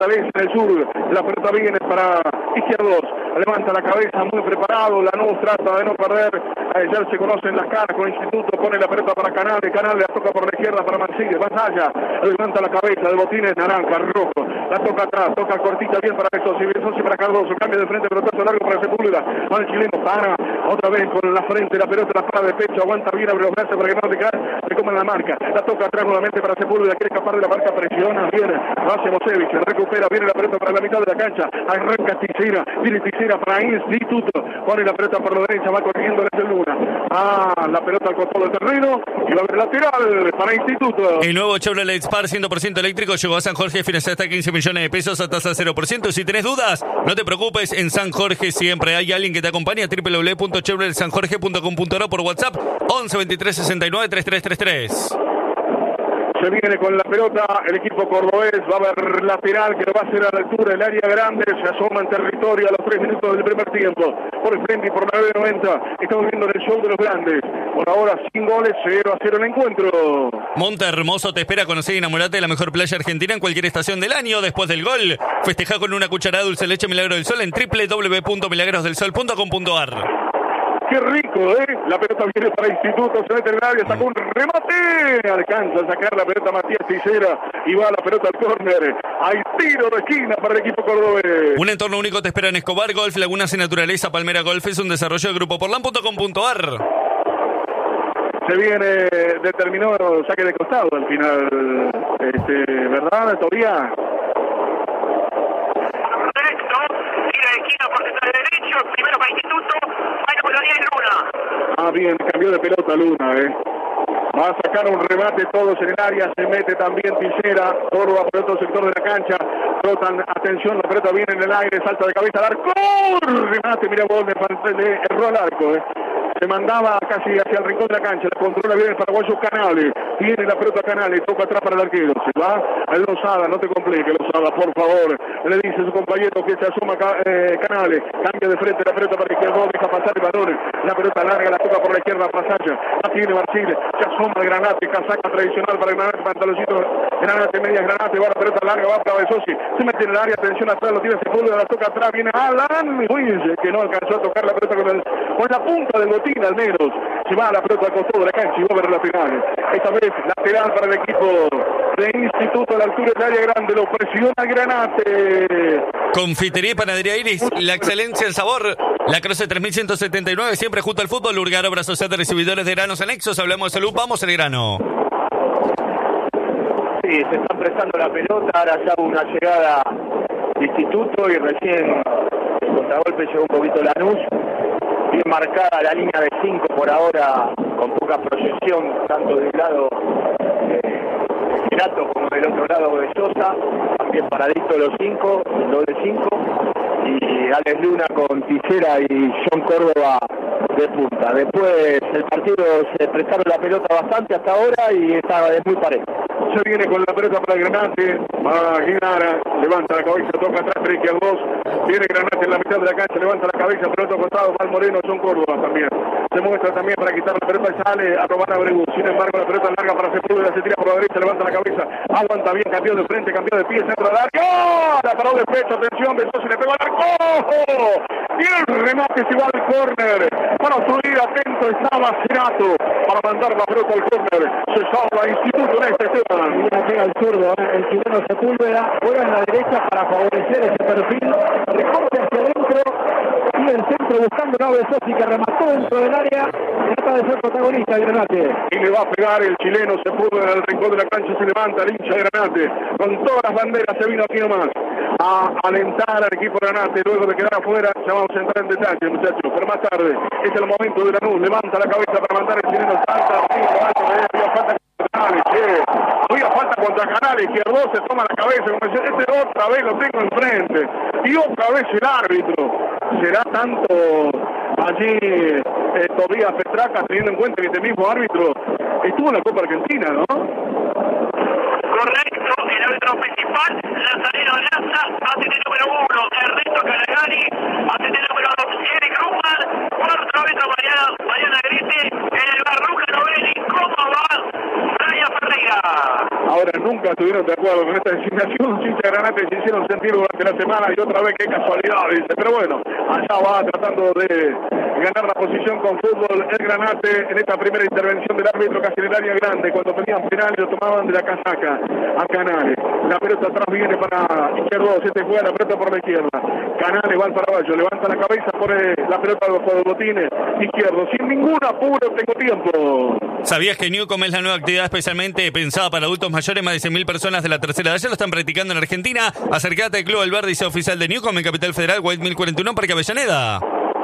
fortaleza en el sur. La pelota viene para Izquierdos. Levanta la cabeza, muy preparado. Lanús trata de no perder. Ya se conocen las caras con Instituto. Pone la pelota para Canales. Canales la toca por la izquierda para Mancilla. Más allá. Levanta la cabeza de Botines, naranja, rojo. La toca atrás. Toca cortita bien para Sosi. Sosi para Cardoso. Cambia de frente, pelotazo largo para Sepúlveda. Va el chileno. Para. Otra vez con la frente. La pelota la para de pecho. Aguanta bien, abre los brazos para que no te cae. Se come la marca. La toca atrás nuevamente para Sepúlveda. Quiere escapar de la marca. Presiona. Viene. Hace Mosevich. Recupera. Viene la pelota para la mitad de la cancha. Arranca Ticera. Viene Ticera para Instituto. Pone la pelota por la derecha. Va corriendo desde Luna. La pelota al costado del terreno. Y va a haber lateral para Instituto. El nuevo Chevrolet Spar 100% eléctrico llegó a San Jorge. Financia hasta 15 millones de pesos a tasa 0%. Si tenés dudas, no te preocupes. En San Jorge siempre hay alguien que te acompaña. www.chevroletsanjorge.com.ar o por WhatsApp 11 23 69 3333. Se viene con la pelota el equipo cordobés, va a haber lateral que lo va a hacer a la altura del área grande, se asoma en territorio a los 3 minutos del primer tiempo, por el frente y por la 9.90, estamos viendo el show de los grandes, por ahora sin goles, 0-0 el encuentro. Monte Hermoso te espera, conocer y enamorarte de la mejor playa argentina en cualquier estación del año. Después del gol, festeja con una cucharada dulce leche Milagro del Sol en www.milagrosdelsol.com.ar. Qué rico, La pelota viene para Instituto, se mete en el área, sacó un remate. Alcanza a sacar la pelota Matías Ticera y va la pelota al córner. Hay tiro de esquina para el equipo cordobés. Un entorno único te espera en Escobar Golf, Lagunas y Naturaleza. Palmera Golf es un desarrollo del Grupo Portland.com.ar. Se viene, determinó saque de costado al final, ¿verdad, Tobía? Correcto, tira de esquina por detrás derecho, primero para Instituto, vaya por la 10 Luna. Bien, cambió de pelota Luna, Va a sacar un remate todos en el área, se mete también Ticera, Córdoba por otro sector de la cancha, trotan, atención, la pelota viene en el aire, salta de cabeza al arco, remate, mira vos, le erró al arco, Se mandaba casi hacia el rincón de la cancha, la controla bien el paraguayo Canales, tiene la pelota Canales, toca atrás para el arquero, se va a Lozada, no te compliques Lozada, por favor, le dice a su compañero que se asoma Canales, cambia de frente la pelota para la izquierda, deja pasar el balón, la pelota larga, la toca por la izquierda, Pasaya, la tiene Marchile, se asoma el Granate, casaca tradicional para el Granate, pantaloncito, Granate, medias Granate, va la pelota larga, va para Besosi, se mete en el área, atención atrás, lo tiene Sepúlveda, la toca atrás, viene Alan Ruiz, que no alcanzó a tocar la pelota con la punta del botín al menos, se va a la pelota al costado de la cancha y va a ver lateral, esta vez lateral para el equipo de Instituto a la altura del área grande, lo presiona Granate. Confitería y Panadería Iris, la excelencia, el sabor. La Croce 3179, siempre junto al fútbol. Lurgar, obra social de recibidores de granos anexos. Hablamos de salud, vamos al grano. Sí, se están prestando la pelota, ahora ya hubo una llegada de Instituto y recién el contragolpe llegó un poquito Lanús. Bien marcada la línea de 5 por ahora, con poca proyección, tanto del lado Girato como del otro lado de Sosa, también paradito los 5, doble 5, y Alex Luna con Ticera y John Córdoba de punta. Después el partido se prestaron la pelota bastante hasta ahora y está muy parejo. Se viene con la pelota para Granate, va a Guinara, levanta la cabeza, toca atrás, 3 a 2, viene Granate en la mitad de la cancha, levanta la cabeza, pelota costado, Val Moreno, John Córdoba también. Se muestra también para quitar la pelota y sale a robar a Bregú. Sin embargo, la pelota larga para Sepúlveda, se tira por la derecha, levanta la cabeza, aguanta bien, cambió de frente, cambió de pie, centro del arco, la paró de pecho, atención, Besosi le pegó al arco, tiene el remate, se va al córner, para subir, atento estaba Cerato, para mandar la pelota al córner, se salva Instituto en este tema. Y la pega al zurdo, el chileno Sepúlveda, juega en la derecha para favorecer ese perfil, recorte hacia adentro, y el centro buscando a Besosi que remató dentro del área, trata de ser protagonista Granate. Y le va a pegar el chileno Sepúlveda en el rincón de la cancha, se levanta el hincha de Granate, con todas las banderas se vino aquí nomás a alentar al equipo de Granate, luego de quedar afuera, ya vamos a entrar en detalle muchachos, pero más tarde, es el momento de Lanús, levanta la cabeza para mandar el chileno, salta, había falta contra Canales, Izquierdo se toma la cabeza, como dice, otra vez lo tengo enfrente, y otra vez el árbitro, será tanto allí Tobías Petraca, teniendo en cuenta que este mismo árbitro estuvo en la Copa Argentina, ¿no? Correcto, el árbitro principal, Nazareno Laza, ATT número 1, Ernesto Calagari, ATT número 2, Eric Ruman, cuarto árbitro Mariana Grite, en el bar Luca Novelli, ¿cómo va? Brian Ferreira. Ahora no nunca estuvieron de acuerdo con esta designación. Los hinchas de Granate se hicieron sentir durante la semana y otra vez qué casualidad, dice. Pero bueno, allá va tratando de ganar la posición con fútbol el Granate en esta primera intervención del árbitro casi en el área grande. Cuando pedían penal lo tomaban de la casaca a Canales. La pelota atrás viene para Izquierdo, se juega la pelota por la izquierda. Canales va al paraguayo, levanta la cabeza, pone la pelota a los botines. Izquierdo, sin ningún apuro, tengo tiempo. ¿Sabías que Newcom es la nueva actividad especialmente pensada para adultos mayores? Más de 100.000 personas de la tercera edad ya lo están practicando en Argentina. Acércate al Club Alberdi, sea oficial de Newcom en Capital Federal, White 1041, Parque Avellaneda.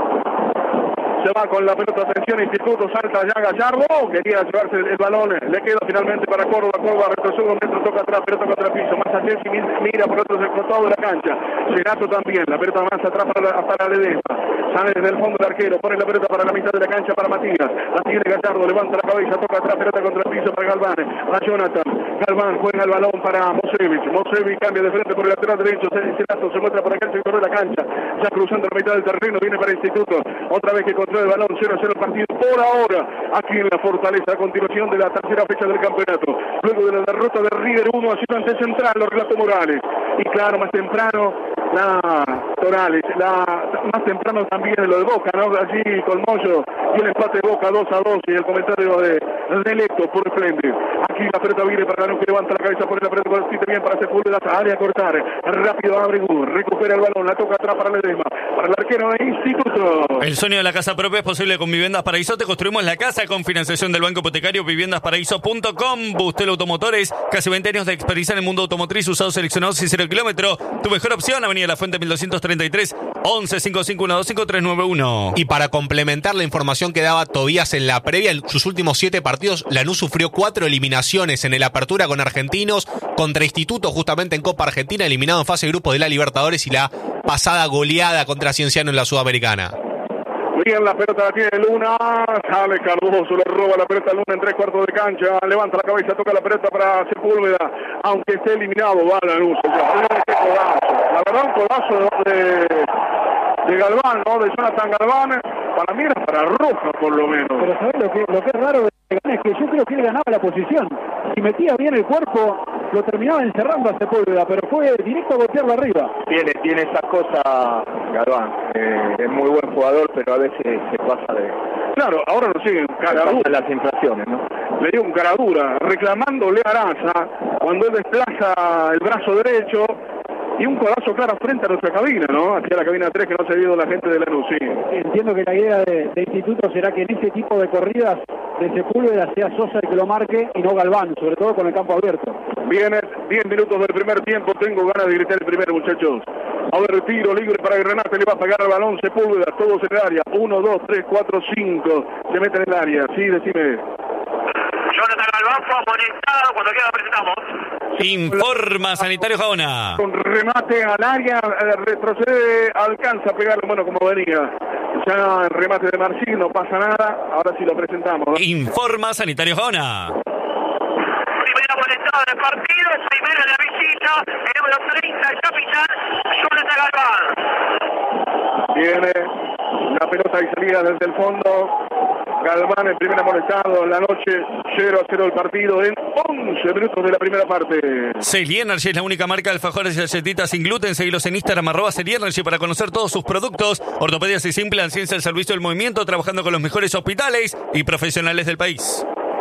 Se va con la pelota, atención, Instituto, salta ya Gallardo, quería llevarse el balón, le queda finalmente para Córdoba, retrocede un metro, toca atrás, pelota contra el piso, Massachesi mira por otro costado de la cancha, Renato también, la pelota más atrás para Ledesma, sale desde el fondo del arquero, pone la pelota para la mitad de la cancha para Matías, la tiene Gallardo, levanta la cabeza, toca atrás, pelota contra el piso para Galván, a Jonathan, Galván juega el balón para Mosevich cambia de frente por el lateral derecho, Renato se muestra por acá el sector de la cancha, ya cruzando la mitad del terreno, viene para Instituto, otra vez que controla el balón, 0-0 el partido por ahora, aquí en la Fortaleza, a continuación de la tercera fecha del campeonato, luego de la derrota de River 1 a Ciudad Central, los relatos Morales, y claro, más temprano, Torales, más temprano también lo de Boca, ¿no? Allí con Moyo, y el empate de Boca 2-2, y el comentario de Nelecto por Splendid. Aquí la pelota viene para Lanús, que levanta la cabeza, pone la pelota con el sitio bien para Sepúlveda, área a cortar, rápido abre Gur, recupera el balón, la toca atrás para Ledesma, para el arquero de Instituto. El sueño de la casa propia es posible con Viviendas Paraíso. Te construimos la casa con financiación del Banco Hipotecario, viviendasparaíso.com. Bustel Automotores, casi 20 años de experiencia en el mundo automotriz, usados seleccionados y 0 kilómetro. Tu mejor opción, Avenida La Fuente 1233, 11 5512 5391. Y para complementar la información que daba Tobías en la previa, en sus últimos 7 partidos, Lanús sufrió 4 eliminaciones en el Apertura con Argentinos, contra Instituto justamente en Copa Argentina, eliminado en fase de grupos de la Libertadores, y la pasada goleada contra Cienciano en la Sudamericana. Bien, la pelota la tiene Luna, sale Cardoso, le roba la pelota a Luna en 3/4 de cancha, levanta la cabeza, toca la pelota para Sepúlveda, aunque esté eliminado, va Lanús. La verdad, un codazo de Galván, ¿no? De Jonathan Galván, para mí era para Roja por lo menos. Pero ¿sabés lo que es raro de Galván? Es que yo creo que él ganaba la posición. Si metía bien el cuerpo, lo terminaba encerrando a Sepúlveda, pero fue directo a golpearlo arriba. Tiene esa cosa Galván, es muy buen jugador, pero a veces se pasa de... Claro, ahora lo siguen caradura. Las inflaciones, ¿no? Le dio un caradura, reclamándole a Araza, cuando él desplaza el brazo derecho, y un codazo claro frente a nuestra cabina, ¿no? Hacia la cabina 3 que no se ha ido la gente de Lanús, sí. Entiendo que la idea de Instituto será que en ese tipo de corridas de Sepúlveda sea Sosa el que lo marque y no Galván, sobre todo con el campo abierto. Viene 10 minutos del primer tiempo, tengo ganas de gritar el primero, muchachos. A ver, tiro libre para Granate, le va a pegar el balón Sepúlveda, todos en el área, 1, 2, 3, 4, 5, se mete en el área, sí, decime. Jonathan Galván fue amonestado, cuando quiera presentamos. Informa Sanitario Jaona. Con remate al área, retrocede, alcanza a pegarlo, bueno, como venía. Ya el remate de Marcín, no pasa nada, ahora sí lo presentamos. Informa Sanitario Jaona. Primera amonestada del partido, primera de la visita, el número 30, el capitán Jonathan Galván. Viene la pelota y salida desde el fondo. Galván, el primer amonestado en la noche, 0-0 el partido en 11 minutos de la primera parte. Celi Energy es la única marca de alfajores y galletitas sin gluten. Seguilos en Instagram, @Celi Energy, para conocer todos sus productos. Ortopedias y Simple, ciencia del servicio del movimiento, trabajando con los mejores hospitales y profesionales del país.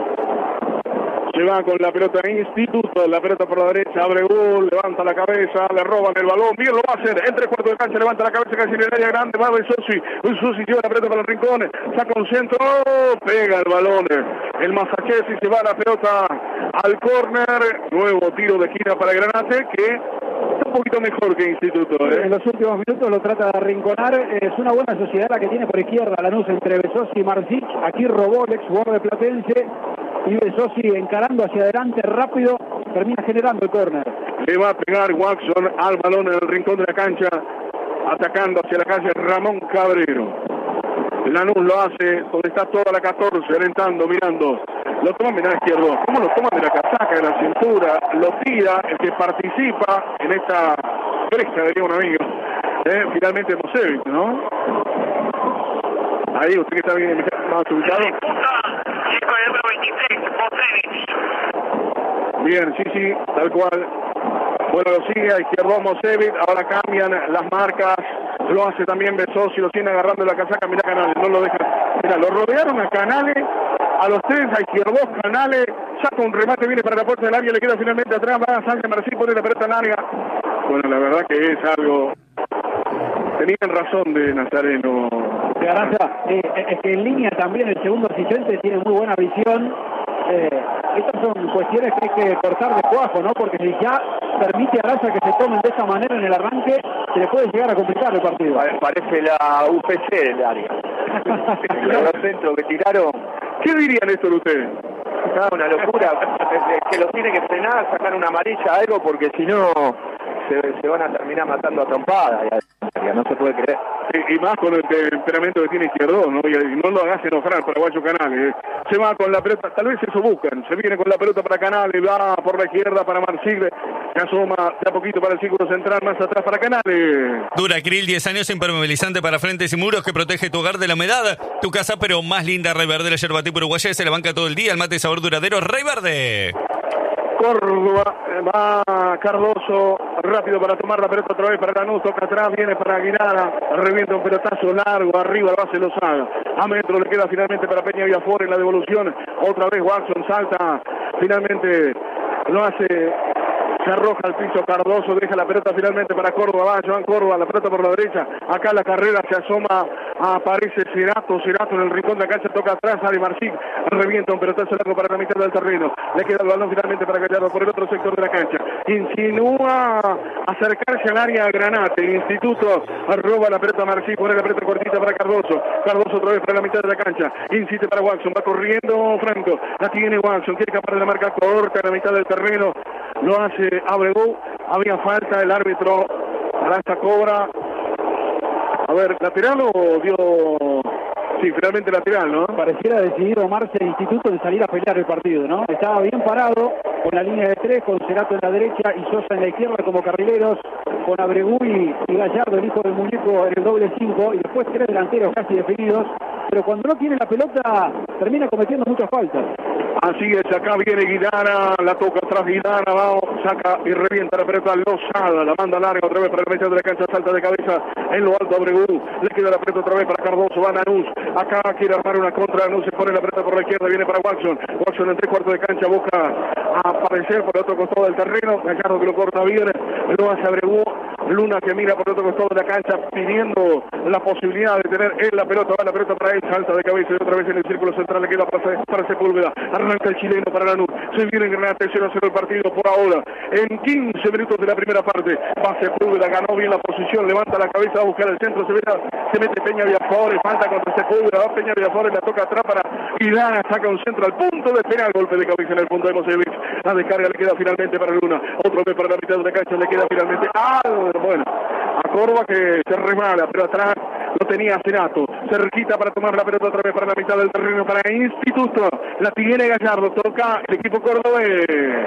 Se va con la pelota en Instituto, la pelota por la derecha, abre gol, levanta la cabeza, le roban el balón, bien lo va a hacer, en 3/4 de cancha, levanta la cabeza casi en el área grande, va Sosi lleva la pelota para el rincón, saca un centro, pega el balón, el Massachesi se va la pelota al córner, nuevo tiro de esquina para Granate, que está un poquito mejor que Instituto. En los últimos minutos lo trata de arrinconar, es una buena sociedad la que tiene por izquierda Lanús entre Besosi y Marsic, aquí robó el ex jugador de Platense, y Besosi encarando hacia adelante rápido, termina generando el córner. Le va a pegar Watson al balón en el rincón de la cancha, atacando hacia la calle Ramón Cabrero. Lanús lo hace, donde está toda la 14, alentando, mirando. Lo toma, mirá izquierdo. ¿Cómo lo toma de la casaca, de la cintura? Lo tira, el que participa en esta cresta, diría un amigo. Finalmente Mosevich, ¿no? Ahí, usted que está bien más ubicado. Bien, sí, tal cual. Bueno, lo sigue a izquierdo Mosevic, ahora cambian las marcas, lo hace también Besosi, lo tiene agarrando la casaca, mira Canales, no lo deja. Mira, lo rodearon a Canales, a los tres, a izquierdo Canales, saca un remate, viene para la puerta del área, le queda finalmente atrás, va a Sánchez Marcí, pone la pelota larga. Bueno, la verdad que es algo... Tenían razón de Nazareno. De Arasa, es que en línea también el segundo asistente tiene muy buena visión. Estas son cuestiones que hay que cortar de cuajo, ¿no? Porque si ya permite a Arasa que se tomen de esa manera en el arranque, se le puede llegar a complicar el partido. Parece la UPC del área. Los centros que tiraron. ¿Qué dirían esto de ustedes? Una locura. Que los tiene que frenar, sacar una amarilla, algo, porque si no se van a terminar matando a trompadas. No se puede creer. Y más con el temperamento que tiene Izquierdo, ¿no? Y no lo hagas enojar al paraguayo Canales. Se va con la pelota, tal vez eso buscan. Se viene con la pelota para Canales, va por la izquierda para Marsigre, se asoma de a poquito para el círculo central, más atrás para Canales. Duracril, 10 años, impermeabilizante para frentes y muros que protege tu hogar de la humedad. Tu casa, pero más linda, Rey Verde, la yerba tipo uruguaya, se la banca todo el día. El mate de sabor duradero, Rey Verde. Córdoba, va Cardoso, rápido para tomar la pelota otra vez para Lanús, toca atrás, viene para Aguinara, revienta un pelotazo largo, arriba lo hace Lozada, a metro le queda finalmente para Peña Villafor en la devolución, otra vez Watson salta, finalmente lo hace, se arroja al piso Cardoso, deja la pelota finalmente para Córdoba, va Joan Córdoba, la pelota por la derecha, acá la carrera se asoma, aparece Cerato en el rincón de la cancha, toca atrás, sale Marcín, revienta un pelotazo largo para la mitad del terreno, le queda el balón finalmente para Gallardo por el otro sector de la cancha, insinúa acercarse al área Granate, el Instituto roba la pelota a Marcín, pone la pelota cortita para Cardoso otra vez para la mitad de la cancha, insiste para Watson, va corriendo Franco, la tiene Watson, quiere escapar de la marca corta en la mitad del terreno, lo hace Abreu, había falta, el árbitro Arasa cobra, a ver, ¿lateral o dio...? Sí, finalmente lateral, ¿no? Pareciera decidido Marce el Instituto de salir a pelear el partido, ¿no? Estaba bien parado, con la línea de tres, con Cerato en la derecha y Sosa en la izquierda como carrileros, con Abreu y Gallardo, el hijo del muñeco, en el doble 5, y después tres delanteros casi definidos, pero cuando no tiene la pelota, termina cometiendo muchas faltas. Así es, acá viene Guidara, la toca atrás Guidara, va, saca y revienta la pelota Lozada, la manda larga otra vez para el medio de la cancha, salta de cabeza en lo alto Abreu, le queda la pelota otra vez para Cardoso, va Lanús, acá quiere armar una contra, Lanús se pone la pelota por la izquierda, viene para Watson en 3/4 de cancha, busca aparecer por el otro costado del terreno, Gallardo que lo corta bien, lo hace Abreu, Luna que mira por el otro costado de la cancha pidiendo la posibilidad de tener él la pelota, va la pelota para él, salta de cabeza y otra vez en el círculo central le queda para Sepúlveda, arranca el chileno para Lanús, se viene en Granate, 0-0 el partido por ahora, en 15 minutos de la primera parte, va Sepúlveda, ganó bien la posición, levanta la cabeza, va a buscar el centro, se mete Peña Villafor, falta contra Sepúlveda, va Peña Villafor, la toca atrás para Guidara, saca un centro al punto de penal, golpe de cabeza en el punto de Mosevic, la descarga le queda finalmente para Luna, otro vez para la mitad de la cancha, le queda finalmente bueno, a Córdoba que se resbala, pero atrás lo tenía Cerato, cerquita para tomar la pelota otra vez para la mitad del terreno para Instituto, la tiene Gallardo, toca el equipo cordobés.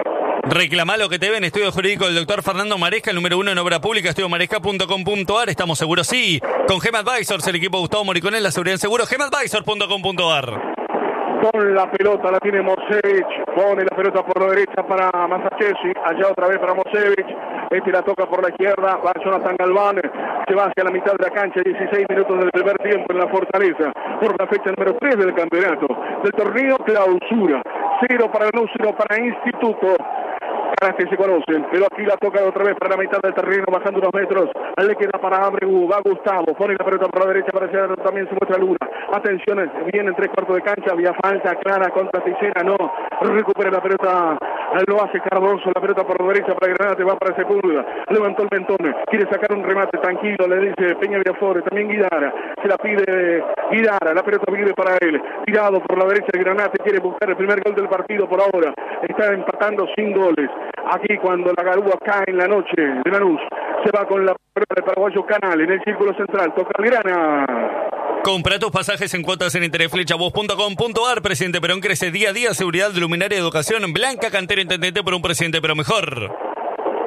Reclama lo que te ven, estudio jurídico del doctor Fernando Maresca, el número 1 en obra pública, estudiomaresca.com.ar, estamos seguros, sí, con Gem Advisors, el equipo Gustavo Moriconel, la seguridad en seguro, gemadvisor.com.ar. Con la pelota la tiene Mosevic, pone la pelota por la derecha para Masachesi, allá otra vez para Mosevic, la toca por la izquierda, va Jonathan Galván, se va hacia la mitad de la cancha, 16 minutos del primer tiempo en la Fortaleza, por la fecha número 3 del campeonato, del torneo clausura, 0 para Lanús, 0 para Instituto. Caras que se conocen, pero aquí la toca otra vez para la mitad del terreno, bajando unos metros, le queda para Abreu, va Gustavo, pone la pelota por la derecha, para allá también se muestra Luna, atención, viene en 3/4 de cancha, había falta clara contra Teixeira, no, recupera la pelota, lo hace Cardoso, la pelota por la derecha para Granate, va para Sepúlveda, levantó el mentón, quiere sacar un remate, tranquilo, le dice Peña Villafor, también Guidara, se la pide Guidara, la pelota vive para él, tirado por la derecha de Granate, quiere buscar el primer gol del partido por ahora, está empatando sin goles. Aquí cuando la garúa cae en la noche de Lanús, se va con la pelota del paraguayo Canal en el círculo central, toca Algrana. Compra tus pasajes en cuotas en intereflechavoz.com.ar. Presidente Perón crece día a día, seguridad, luminaria, educación, Blanca Cantera, intendente por un presidente pero mejor.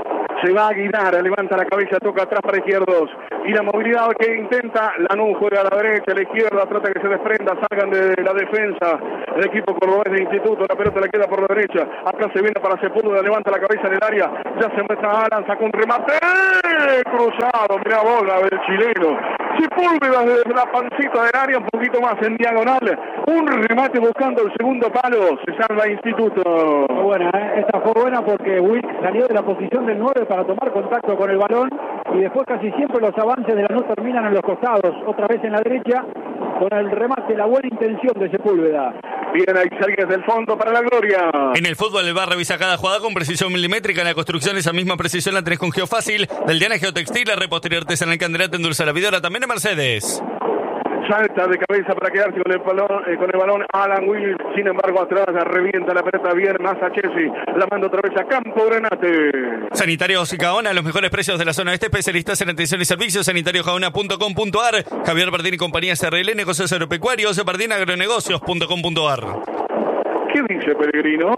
Se va a Guidara, levanta la cabeza, toca atrás para izquierdos. Y la movilidad que intenta, Lanús juega a la derecha, a la izquierda, trata que se desprenda, salgan de la defensa. El equipo cordobés de Instituto, la pelota le queda por la derecha. Acá se viene para Sepúlveda, levanta la cabeza en el área. Ya se muestra Alan, sacó un remate. Cruzado, mirá bola del chileno. Sepúlveda desde la pancita del área, un poquito más en diagonal. Un remate buscando el segundo palo. Se salva Instituto. Fue buena, esta fue buena porque Wick salió de la posición del 9 para tomar contacto con el balón y después casi siempre los avances de Lanús terminan en los costados, otra vez en la derecha, con el remate, la buena intención de Sepúlveda. Bien, ahí salga del fondo para la gloria. En el fútbol, el VAR revisa cada jugada con precisión milimétrica. En la construcción, esa misma precisión la tenés con Geofácil. Del Diana Geotextil, la repostería artesanal Candelate, endulza la vidora. También en Mercedes. Salta de cabeza para quedarse con el balón Alan Will, sin embargo atrás revienta la pelota bien más a Chelsea, la manda otra vez a Campo Granate. Sanitarios Gaona, los mejores precios de la zona este, especialistas en atención y servicios, sanitariogaona.com.ar. Javier Bardín y compañía SRL, negocios agropecuarios, bardinagronegocios.com.ar. ¿Qué dice Pellegrino?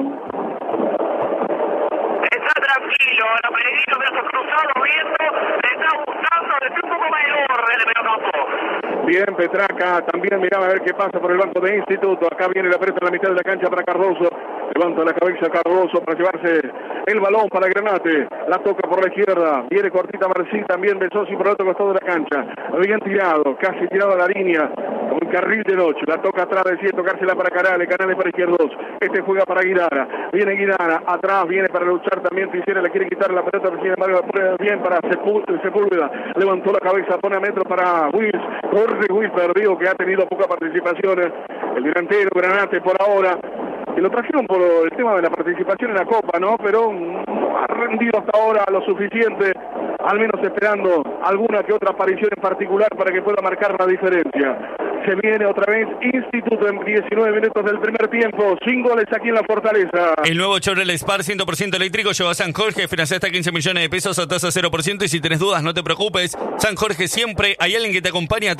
Está tranquilo, la Pellegrino, brazos cruzados, viendo, le está gustando, le está un poco mayor del mediocampo. Bien, Petraca, también miraba a ver qué pasa por el banco de Instituto. Acá viene la pelota en la mitad de la cancha para Cardoso. Levanta la cabeza Cardoso para llevarse el balón para Granate. La toca por la izquierda. Viene cortita Marcín, también Besosi por el otro costado de la cancha. Habían tirado, casi tirado a la línea. Un carril de noche. La toca atrás, decide tocársela para Canales. Canales para izquierdos. Este juega para Guidara. Viene Guidara. Atrás viene para luchar también. Tijera le quiere quitar la pelota. Pero sin embargo, bien para Sepúlveda. Levantó la cabeza, pone a metro para Wills. Corre Wills perdido, que ha tenido poca participación. El delantero Granate por ahora. Que lo trajeron por el tema de la participación en la Copa, ¿no? Pero no ha rendido hasta ahora lo suficiente, al menos esperando alguna que otra aparición en particular para que pueda marcar la diferencia. Se viene otra vez Instituto en 19 minutos del primer tiempo, 5 goles aquí en la Fortaleza. El nuevo Chevrolet Spark 100% eléctrico lleva a San Jorge, financia hasta 15 millones de pesos a tasa 0%, y si tenés dudas no te preocupes, San Jorge siempre hay alguien que te acompaña,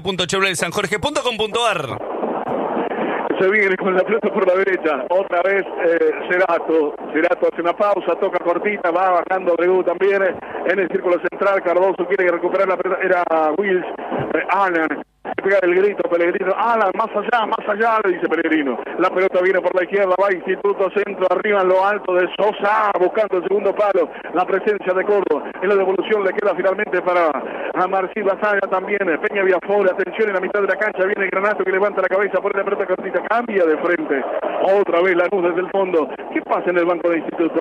www.chevroletsanjorge.com.ar. Se viene con la pelota por la derecha, otra vez Cerato hace una pausa, toca cortita, va bajando Bregu también en el círculo central. Cardoso quiere recuperar la pelota, era Wills, Alan, pega el grito, Pellegrino, Alan, más allá, le dice Pellegrino. La pelota viene por la izquierda, va Instituto, centro, arriba en lo alto de Sosa, buscando el segundo palo, la presencia de Córdoba. En la devolución le queda finalmente para Marcí Basaya también, Peña Viafore, atención en la mitad de la cancha, viene Granato que levanta la cabeza, pone la pelota cortita, cambia de frente, otra vez la luz desde el fondo. ¿Qué pasa en el banco de Instituto?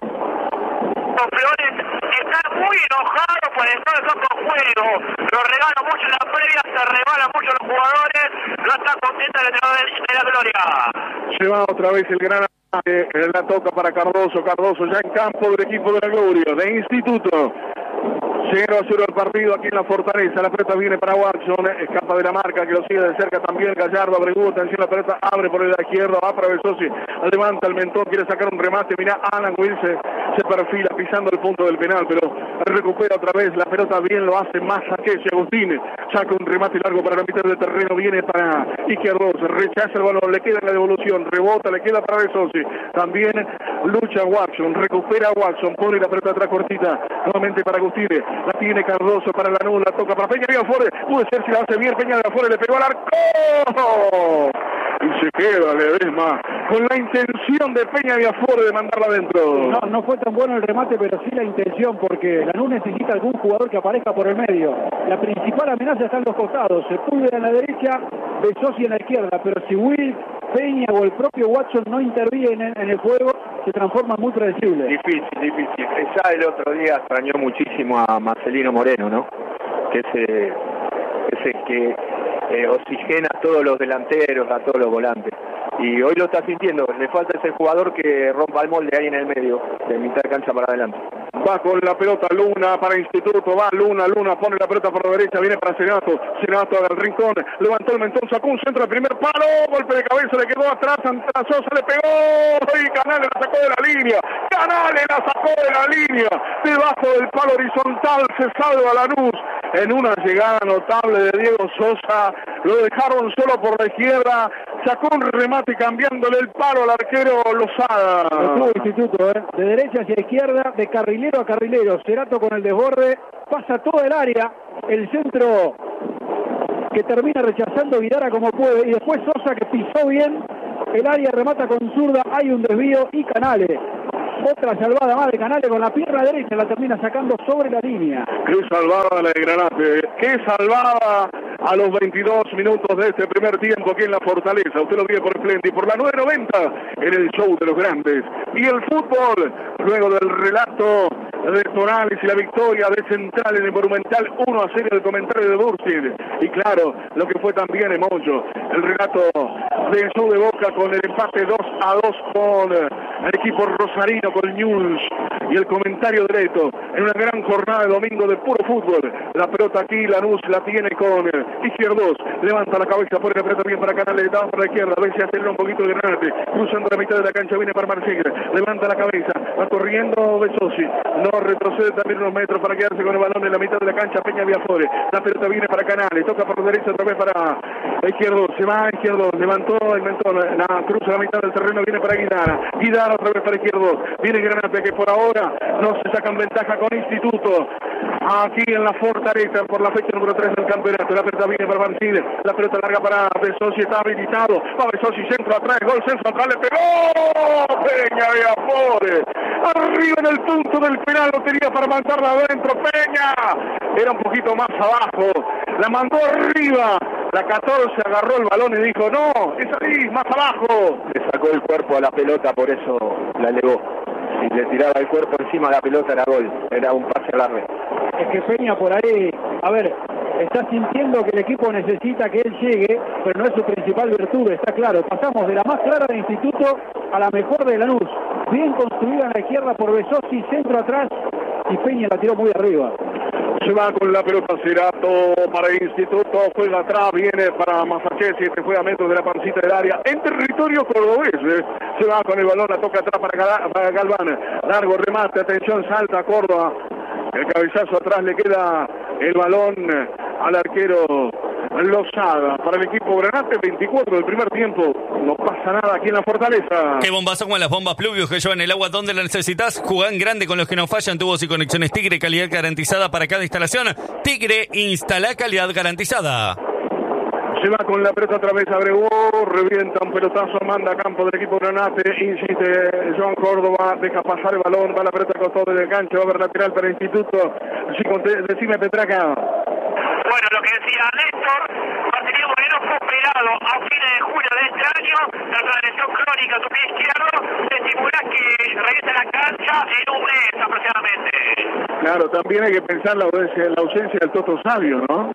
Los Flores están muy enojados por el estado de campo de juego. Lo regalan mucho en la previa, se regalan mucho los jugadores. No están contentos del entrenador de la Gloria. Se va otra vez el gran la toca para Cardoso ya en campo del equipo de la Gloria, de Instituto. 0-0 el partido aquí en la Fortaleza. La pelota viene para Watson, escapa de la marca que lo sigue de cerca también Gallardo. Abregu, atención, la pelota abre por la izquierda, va para Besosi, levanta el mentón, quiere sacar un remate. Mira, Alan Wills se perfila pisando el punto del penal, pero recupera otra vez la pelota, bien lo hace más a que Agustín, saca un remate largo para la mitad del terreno, viene para Izquierdos, rechaza el balón, le queda en la devolución, rebota, le queda para Besosi, también lucha Watson, recupera Watson, pone la pelota atrás cortita, nuevamente para Agustín. La tiene Cardoso para Lanús, la toca para Peña Viafore, puede ser si la hace bien, Peña Viafore le pegó al arco y se queda Ledesma con la intención de Peña Viafore de mandarla adentro. No fue tan bueno el remate, pero sí la intención, porque Lanús necesita algún jugador que aparezca por el medio. La principal amenaza está en los costados, Sepúlveda en la derecha, Besosi en la izquierda, pero si Will, Peña o el propio Watson no intervienen en el juego, se transforma muy predecible. Difícil. Ya el otro día extrañó muchísimo a Marcelino Moreno, ¿no? Que es el que oxigena a todos los delanteros, a todos los volantes. Y hoy lo está sintiendo, le falta ese jugador que rompa el molde ahí en el medio, de mitad de cancha para adelante. Va con la pelota Luna para Instituto, va Luna, pone la pelota por la derecha, viene para Cerato al rincón, levantó el mentón, sacó un centro de primer palo, golpe de cabeza, le quedó atrás, Santana Sosa le pegó, y Canales la sacó de la línea, debajo del palo horizontal, se salva Lanús, en una llegada notable de Diego Sosa, lo dejaron solo por la izquierda, sacó un remate cambiándole el palo al arquero Lozada. Lo tuvo Instituto, de derecha hacia izquierda, de carrilero a carrilero. Cerato con el desborde, pasa todo el área, el centro que termina rechazando Guidara como puede, y después Sosa que pisó bien el área, remata con zurda, hay un desvío y Canales. Otra salvada más de Canales con la pierna derecha, la termina sacando sobre la línea. Qué salvada la de Granate, qué salvada a los 22 minutos de este primer tiempo aquí en la Fortaleza. Usted lo vive por Splendid, por la 990 en el show de los grandes. Y el fútbol, luego del relato de Torales y la victoria de Central en el Monumental 1-0, el comentario de Bursid. Y claro, lo que fue también Emoyo, el relato del show de Boca con el empate 2-2 con el equipo rosarino, con el News, y el comentario de Leto en una gran jornada de domingo de puro fútbol. La pelota aquí, Lanús la tiene con Izquierdos, levanta la cabeza, pone la pelota bien para Canales, da para la izquierda, a ver si acelera un poquito de Granate, cruzando la mitad de la cancha, viene para Marsigre, levanta la cabeza, va corriendo Besosi, no retrocede también unos metros para quedarse con el balón en la mitad de la cancha, Peña Viafore, la pelota viene para Canales, toca por derecha otra vez para Izquierdos, se va a Izquierdos, levantó, la cruza la mitad del terreno, viene para Guidara otra vez para Izquierdos, viene Granate que por ahora no se sacan ventaja con Instituto, aquí en la Fortaleza por la fecha número 3 del campeonato. La pelota viene para Martínez, la pelota larga para Besosi, está habilitado, va Besosi, centro atrás, gol, centro atrás, le pegó Peña Viafore, arriba en el punto del penal, lo tenía para mandarla adentro, Peña, era un poquito más abajo, la mandó arriba, la 14 agarró el balón y dijo, no, es ahí, más abajo, Le sacó el cuerpo a la pelota, por eso la elevó. Si le tiraba el cuerpo encima de la pelota era gol, era un pase al arre. Es que Peña por ahí, a ver, está sintiendo que el equipo necesita que él llegue, pero no es su principal virtud, está claro. Pasamos de la más clara de Instituto a la mejor de Lanús. Bien construida en la izquierda por Besosi, centro atrás, y Peña la tiró muy arriba. Se va con la pelota Cerato para el Instituto, juega atrás, viene para Masachesi, este juega a metros de la pancita del área, en territorio cordobés, se va con el balón, la toca atrás para Galván, largo remate, atención, salta Córdoba, el cabezazo atrás, le queda el balón al arquero Lozada. Para el equipo Granate, 24 del primer tiempo, no pasa nada aquí en la Fortaleza. Qué bombazo con las bombas Pluvius que llevan el agua donde la necesitas. Jugá en grande con los que no fallan, tubos y conexiones Tigre, calidad garantizada para cada instalación. Tigre, instala calidad garantizada. Se va con la pelota otra vez, Abreu, revienta un pelotazo, manda a campo del equipo Granate, insiste Joan Córdoba, deja pasar el balón, va la pelota al costado del gancho, va a haber lateral para el Instituto. Sí, decime, Petraca. Bueno, lo que decía Néstor, Marcelino Moreno fue operado a fines de julio de este año, tras la lesión crónica de su pie izquierdo, se estimula que regrese a la cancha en un mes aproximadamente. Claro, también hay que pensar la ausencia del Toto Sabio, ¿no?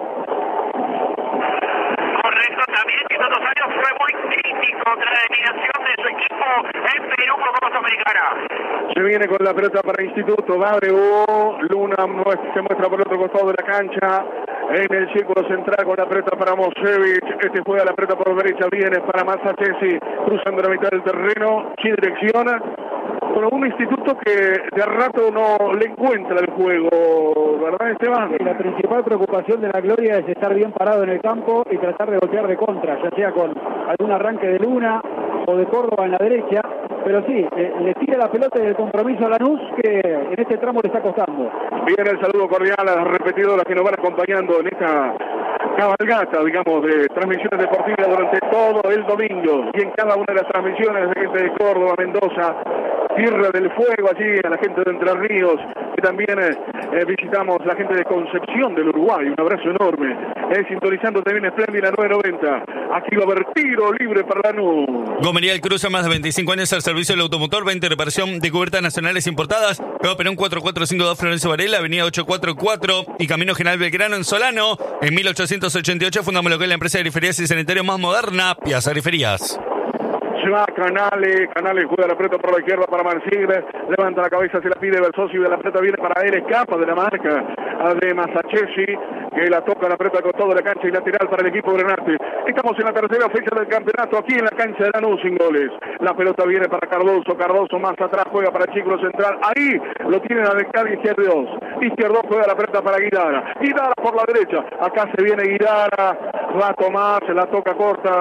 Correcto, también que Toto Sabio fue muy crítico contra la eliminación de su equipo en Perú por Copa Sudamericana. Se viene con la pelota para Instituto, va Abreu, Luna se muestra por el otro costado de la cancha, en el círculo central con la pelota para Mosevich, este juega la pelota por derecha, viene para Masachesi, cruzando la mitad del terreno, sin dirección, con un Instituto que de a rato no le encuentra el juego, ¿verdad, Esteban? La principal preocupación de la Gloria es estar bien parado en el campo y tratar de golpear de contra, ya sea con algún arranque de Luna o de Córdoba en la derecha, pero sí, le tira la pelota y el compromiso a Lanús que en este tramo le está costando. Viene el saludo cordial a las repetidoras que nos van acompañando en esta cabalgata, digamos, de transmisiones deportivas durante todo el domingo, y en cada una de las transmisiones de gente de Córdoba, Mendoza, Tierra del Fuego, allí a la gente de Entre Ríos, que también visitamos la gente de Concepción del Uruguay, un abrazo enorme, sintonizando también Espléndida 990, aquí va a haber tiro libre para Lanús. Gomería El Cruce, más de 25 años al servicio del automotor, 20 reparación de cubiertas nacionales importadas, Nuevo Perón 4452 Florencio Varela, avenida 844 y Camino General Belgrano en Solano, en 1888 fundamos lo que es la empresa de griferías y sanitario más moderna, Piazza Griferías. Se va Canales juega la pelota por la izquierda para Marsigre, levanta la cabeza, se la pide Besosi, de la pelota viene para él, escapa de la marca de Masachesi, que la toca la pelota con toda la cancha y lateral para el equipo Granate. Estamos en la tercera fecha del campeonato, aquí en la cancha de Lanús sin goles. La pelota viene para Cardoso más atrás juega para Chico Central, ahí lo tienen a descarga Izquierdo juega la pelota para Guidara por la derecha, acá se viene Guidara, va a tomar, se la toca corta,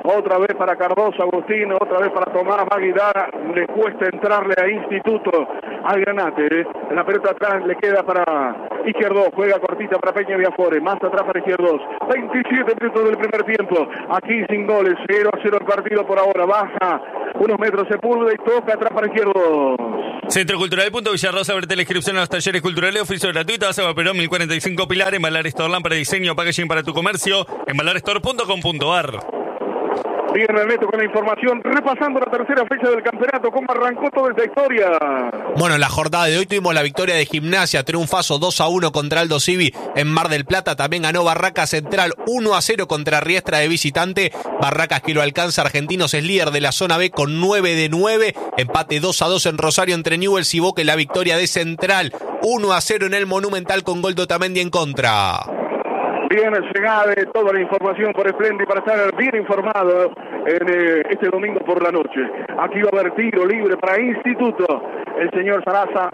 Otra vez para Cardoso, Agustín, otra vez para Tomás, va a guiar, le cuesta entrarle a Instituto, al Granate, la pelota atrás le queda para Izquierdos, juega cortita para Peña Viafore, más atrás para Izquierdos, 27 minutos del primer tiempo, aquí sin goles, 0-0 el partido por ahora, baja unos metros Sepúlveda y toca atrás para Izquierdos. Centro Cultural Villarrosa, abrete la inscripción a los talleres culturales, oficio gratuito, Seba Perón 1045 Pilar, Embalar Store, lámpara de diseño, packaging para tu comercio, embalarstore.com.ar. Bien, Ernesto, con la información, repasando la tercera fecha del campeonato, cómo arrancó toda esta historia. Bueno, en la jornada de hoy tuvimos la victoria de Gimnasia, triunfazo 2-1 contra Aldo Civi en Mar del Plata. También ganó Barracas Central 1-0 contra Riestra de visitante. Barracas, que lo alcanza Argentinos, es líder de la zona B con 9 de 9. Empate 2-2 en Rosario entre Newell's y Boca. La victoria de Central 1-0 en el Monumental con gol de Otamendi en contra. Bien, llegada de toda la información por Splendid para estar bien informado en este domingo por la noche. Aquí va a haber tiro libre para Instituto. El señor Sarasa,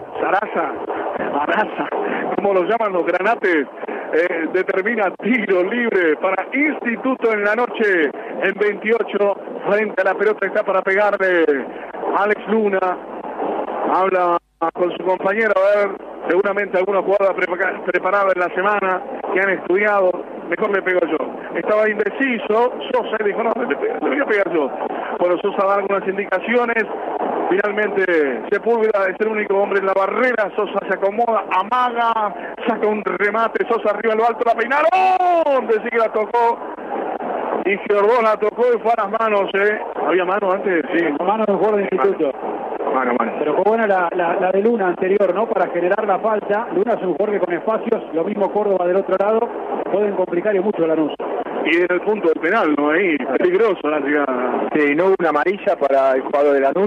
como lo llaman los granates, determina tiro libre para Instituto en la noche en 28. Frente a la pelota está para pegarle Alex Luna. Habla con su compañero, a ver, seguramente alguna jugada preparada en la semana que han estudiado. Mejor le pego yo. Estaba indeciso, Sosa dijo, no, le voy a pegar yo. Bueno, Sosa da algunas indicaciones. Finalmente Sepúlveda es el único hombre en la barrera. Sosa se acomoda, amaga, saca un remate. Sosa arriba en lo alto, la peinaron. Decí que la tocó. Y Giordón la tocó y fue a las manos, ¿Había mano antes? Sí. Mano de un jugador de Instituto. Mano. Pero fue buena la de Luna anterior, ¿no? Para generar la falta. Luna es un jugador que con espacios, lo mismo Córdoba del otro lado, pueden complicar y mucho la Lanús. Y en el punto del penal, ¿no? Ahí, peligroso la llegada. Sí, no hubo una amarilla para el jugador de Lanús.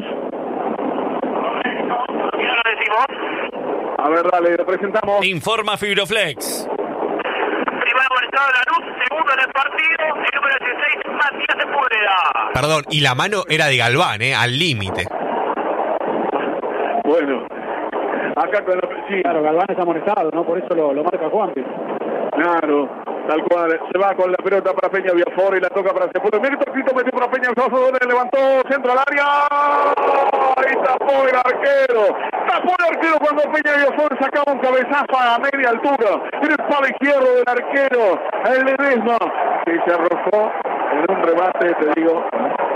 ¿Ya lo decimos? A ver, dale, lo presentamos. Informa Fibroflex. Primer amonestado de Lanús, segundo en el partido, el número 16, Matías Sepúlveda. Perdón, y la mano era de Galván, al límite. Bueno, acá con sí. Claro, Galván está amonestado, ¿no? Por eso lo marca Juanpi. Claro, tal cual. Se va con la pelota para Peña Viafore y la toca para Sepúlveda. Mérito Crito metió para Peña Viafore, levantó, centro al área. Ahí tapó el arquero. Tapó el arquero cuando Peña Viafore sacaba un cabezazo a media altura. En el palo izquierdo del arquero, el Ledesma, que se arrojó en un remate, te digo.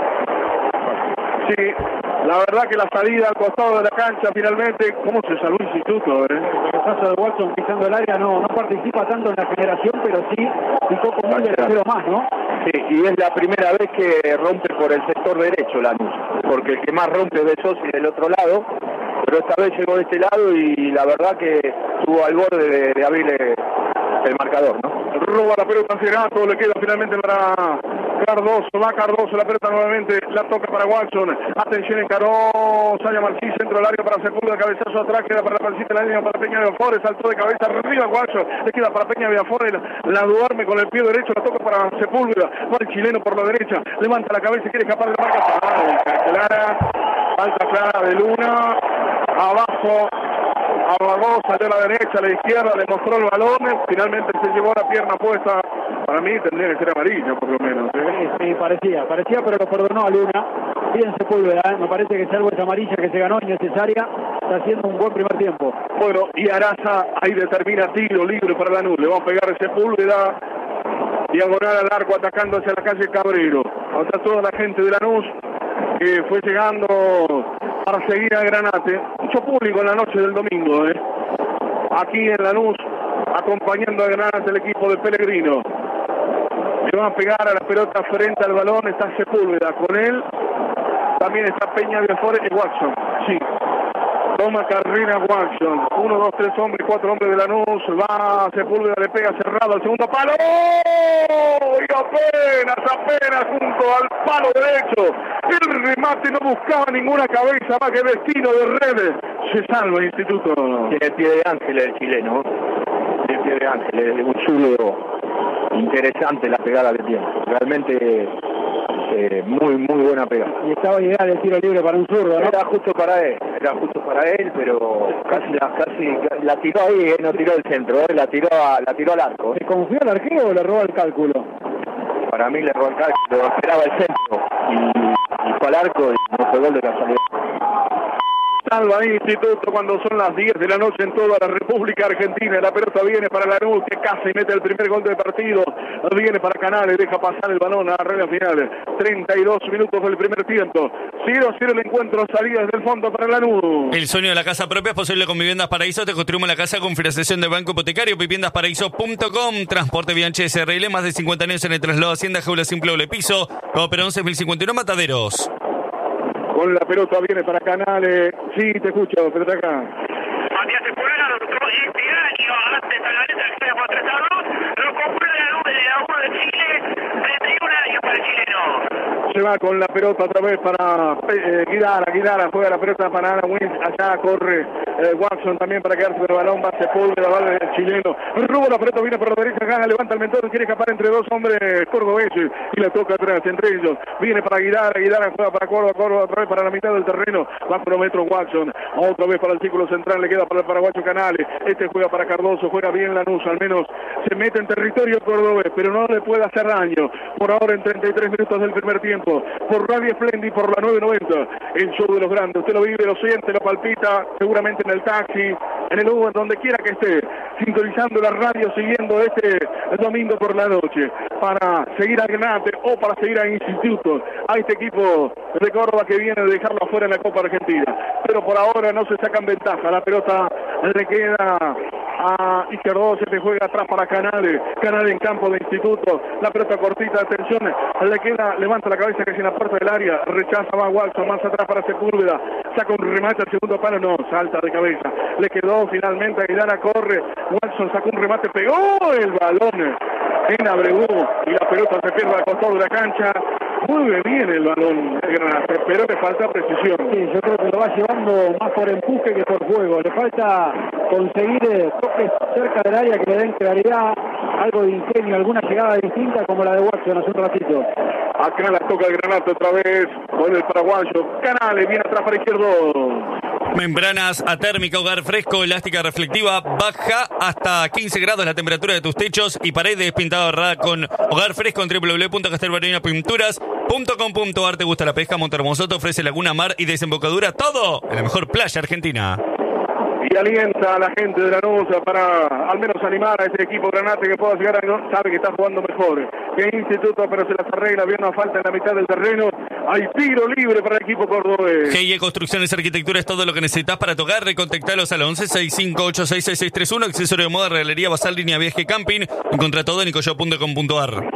Sí. La verdad que la salida al costado de la cancha finalmente, ¿cómo se salvó Instituto? El caso de Watson pisando el área no participa tanto en la generación, pero sí picó como un delantero más, ¿no? Sí, y es la primera vez que rompe por el sector derecho Lanús, porque el que más rompe es de Sosi del otro lado, pero esta vez llegó de este lado y la verdad que estuvo al borde de abrir el marcador, ¿no? Roba la pelota Cerato, le queda finalmente para Cardoso, va Cardoso, la pelota nuevamente, la toca para Watson, atención encaró Saya Martí, centro del área para Sepúlveda, cabezazo atrás, queda para la pancita, la línea para Peña Viafore, saltó de cabeza arriba Watson, le queda para Peña Viafore, la duerme con el pie derecho, la toca para Sepúlveda, va el chileno por la derecha, levanta la cabeza y quiere escapar de la marca, falta clara de Luna, abajo, abogó, salió a la derecha, a la izquierda, le mostró el balón, finalmente se llevó la pierna puesta. Para mí tendría que ser amarilla, por lo menos. Sí, parecía, pero lo perdonó a Luna. Bien Sepúlveda, me parece que salvo esa amarilla que se ganó innecesaria, está haciendo un buen primer tiempo. Bueno, y Araza ahí determina tiro libre para Lanús, le va a pegar Sepúlveda, diagonal al arco, atacando hacia la calle Cabrero. Hasta toda la gente de Lanús que fue llegando para seguir a Granate. Mucho público en la noche del domingo, aquí en Lanús, acompañando a Granate el equipo de Pellegrino. Le van a pegar a la pelota frente al balón, está Sepúlveda con él. También está Peña Viafore y Watson. Sí. Toma carrera Watson. 1, 2, 3 hombres, 4 hombres de Lanús. Va Sepúlveda, le pega cerrado al segundo palo. Y apenas junto al palo derecho. El remate no buscaba ninguna cabeza más que destino de red. Se salva el Instituto. Tiene el pie de ángel el chileno. Tiene el pie de ángel, es un zurdo interesante la pegada que tiene. Realmente muy buena pegada. Y estaba ideal el tiro libre para un zurdo, ¿no? Era justo para él, pero casi la tiró ahí, no tiró el centro, la tiró al arco. ¿Se confió el arquero o le robó el cálculo? para mí le erró acá, lo esperaba el centro y fue al arco y no fue gol de casualidad. Salva Instituto cuando son las 10 de la noche en toda la República Argentina. La pelota viene para Lanús, que casi mete el primer gol del partido. Viene para Canales, deja pasar el balón a la regla final. 32 minutos del primer tiempo. 0-0 el encuentro, salida desde el fondo para Lanús. El sueño de la casa propia es posible con Viviendas Paraíso. Te construimos la casa con financiación del Banco Hipotecario. Viviendasparaíso.com. Transporte Bianchi SRL. Más de 50 años en el traslado Hacienda, Jaula Simple Doble Piso. Nuevo Perón 6051 Mataderos. Con la pelota viene para Canales. Sí, te escucho, pero acá. Matías Sepúlveda, lo tocó este año, antes a la letra que por 3-2, lo compró la 1 de Chile, 31 años para el chileno. Se va con la pelota otra vez para Guidara, juega la pelota para Ana Wins, allá corre Watson también para quedarse con el balón, va Sepúlveda, va el chileno, roba la pelota, viene por la derecha, gana, levanta el mentón, quiere escapar entre dos hombres cordobeses y la toca atrás, entre ellos, viene para Guidara juega para Córdoba otra vez para la mitad del terreno, va por el metro Watson, otra vez para el círculo central, le queda para el paraguayo Canales, juega para Cardoso, juega bien Lanús, al menos se mete en territorio cordobés, pero no le puede hacer daño, por ahora en 33 minutos del primer tiempo, por Radio Splendid, por la 990, el show de los grandes, usted lo vive, lo siente, lo palpita, seguramente en el taxi, en el Uber, donde quiera que esté, sintonizando la radio, siguiendo el domingo por la noche, para seguir a Granate o para seguir a Instituto, a este equipo de Córdoba que viene de dejarlo afuera en la Copa Argentina, pero por ahora no se sacan ventaja, la pelota le queda a Izquierdo, se te juega atrás para Canales en campo de Instituto, la pelota cortita, atención, le queda, levanta la cabeza casi en la puerta del área, rechaza, va Watson, más atrás para Sepúlveda, saca un remate al segundo palo, no, salta de cabeza, le quedó finalmente a Guidara, corre, Watson sacó un remate, pegó el balón en Abreu y la pelota se pierde al costado de la cancha. Mueve bien el balón de Granate, pero le falta precisión. Sí, yo creo que lo va llevando más por empuje que por juego. Le falta conseguir toques cerca del área que le den claridad, algo de ingenio, alguna llegada distinta como la de Watson hace un ratito. Acá la toca el Granate otra vez con el paraguayo. Canales viene atrás para Izquierdo. Membranas atérmica, hogar fresco, elástica reflectiva, baja hasta 15 grados la temperatura de tus techos y paredes, pintado errada con hogar fresco en www.castelbarinapinturas.com.ar. ¿Te gusta la pesca? Montermoso te ofrece laguna, mar y desembocadura, todo en la mejor playa argentina. Y alienta a la gente de Lanús para al menos animar a ese equipo Granate que pueda llegar a... Sabe que está jugando mejor que Instituto, pero se las arregla, viene una falta en la mitad del terreno. Hay tiro libre para el equipo cordobés. GIE Construcciones Arquitectura es todo lo que necesitas para tu hogar. Recontactalos al 11-6586-6631. Accesorio de moda, regalería, basal, línea viaje, camping. Encontra todo en nicoyo.com.ar.